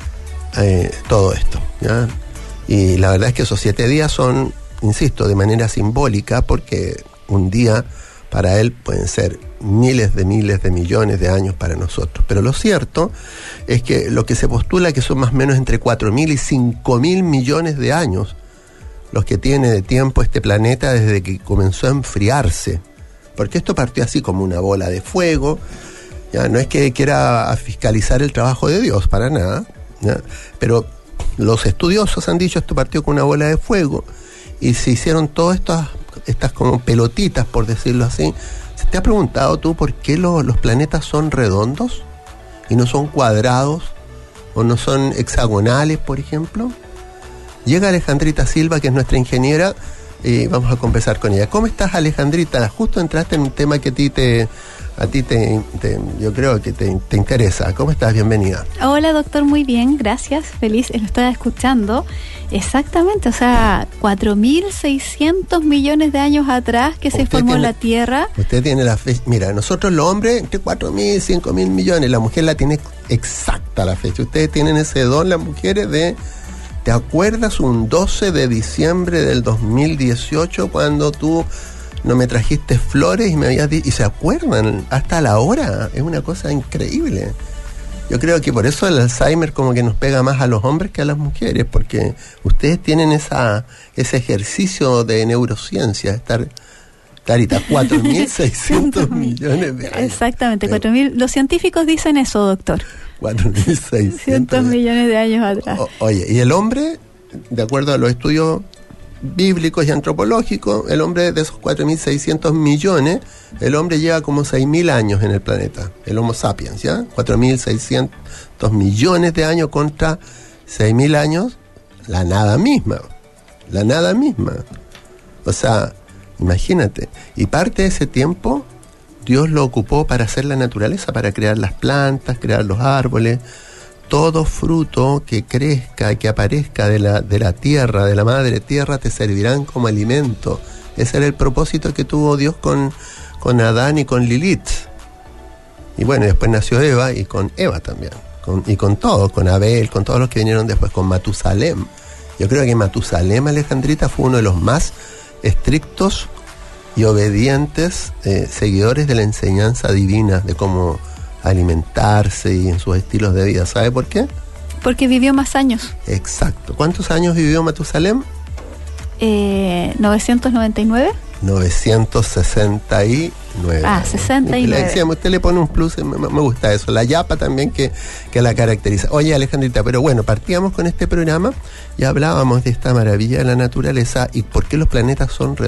Speaker 2: eh, todo esto, ¿ya? Y la verdad es que esos siete días son, insisto, de manera simbólica, porque un día para Él pueden ser miles de miles de millones de años para nosotros. Pero lo cierto es que lo que se postula que son más o menos entre cuatro mil y cinco mil millones de años los que tiene de tiempo este planeta desde que comenzó a enfriarse. Porque esto partió así como una bola de fuego, ya no es que quiera fiscalizar el trabajo de Dios, para nada, ¿ya? Pero los estudiosos han dicho esto partió con una bola de fuego y se hicieron todas estas, estas como pelotitas, por decirlo así. ¿Te has preguntado tú por qué lo, los planetas son redondos y no son cuadrados o no son hexagonales, por ejemplo? Llega Alejandrita Silva, que es nuestra ingeniera, y vamos a conversar con ella. ¿Cómo estás, Alejandrita? Justo entraste en un tema que a ti te, a ti te, te yo creo que te, te interesa. ¿Cómo estás? Bienvenida.
Speaker 3: Hola, doctor, muy bien, gracias. Feliz, lo estaba escuchando. Exactamente, o sea, cuatro mil seiscientos millones de años atrás que se formó tiene, la Tierra.
Speaker 2: Usted tiene la fecha. Mira, nosotros los hombres entre cuatro mil, cinco mil millones. La mujer la tiene exacta la fecha. Ustedes tienen ese don, las mujeres, de... ¿Te acuerdas un doce de diciembre del dos mil dieciocho cuando tú no me trajiste flores y me habías dicho? Y se acuerdan hasta la hora. Es una cosa increíble. Yo creo que por eso el Alzheimer como que nos pega más a los hombres que a las mujeres, porque ustedes tienen esa ese ejercicio de neurociencia, estar... Clarita, cuatro mil seiscientos millones de años.
Speaker 3: Exactamente, cuatro mil. Los científicos dicen eso, doctor.
Speaker 2: cuatro mil seiscientos
Speaker 3: millones de años atrás.
Speaker 2: O, oye, ¿y el hombre, de acuerdo a los estudios bíblicos y antropológicos, el hombre de esos cuatro mil seiscientos millones, el hombre lleva como seis mil años en el planeta, el Homo sapiens, ¿ya? cuatro mil seiscientos millones de años contra seis mil años, la nada misma, la nada misma. O sea, imagínate, y parte de ese tiempo Dios lo ocupó para hacer la naturaleza, para crear las plantas, crear los árboles. Todo fruto que crezca, que aparezca de la, de la tierra, de la madre tierra, te servirán como alimento. Ese era el propósito que tuvo Dios con, con Adán y con Lilith. Y bueno, después nació Eva, y con Eva también. Con, y con todos, con Abel, con todos los que vinieron después, con Matusalem. Yo creo que Matusalem, Alejandrita, fue uno de los más estrictos y obedientes eh, seguidores de la enseñanza divina, de cómo alimentarse y en sus estilos de vida. ¿Sabe por qué?
Speaker 3: Porque vivió más años.
Speaker 2: Exacto. ¿Cuántos años vivió Matusalem?
Speaker 3: Eh, novecientos noventa y nueve.
Speaker 2: novecientos sesenta y nueve.
Speaker 3: Ah, sesenta y nueve.
Speaker 2: Le decíamos, usted le pone un plus, me, me gusta eso. La yapa también que, que la caracteriza. Oye, Alejandrita, pero bueno, partíamos con este programa y hablábamos de esta maravilla de la naturaleza y por qué los planetas son redondos.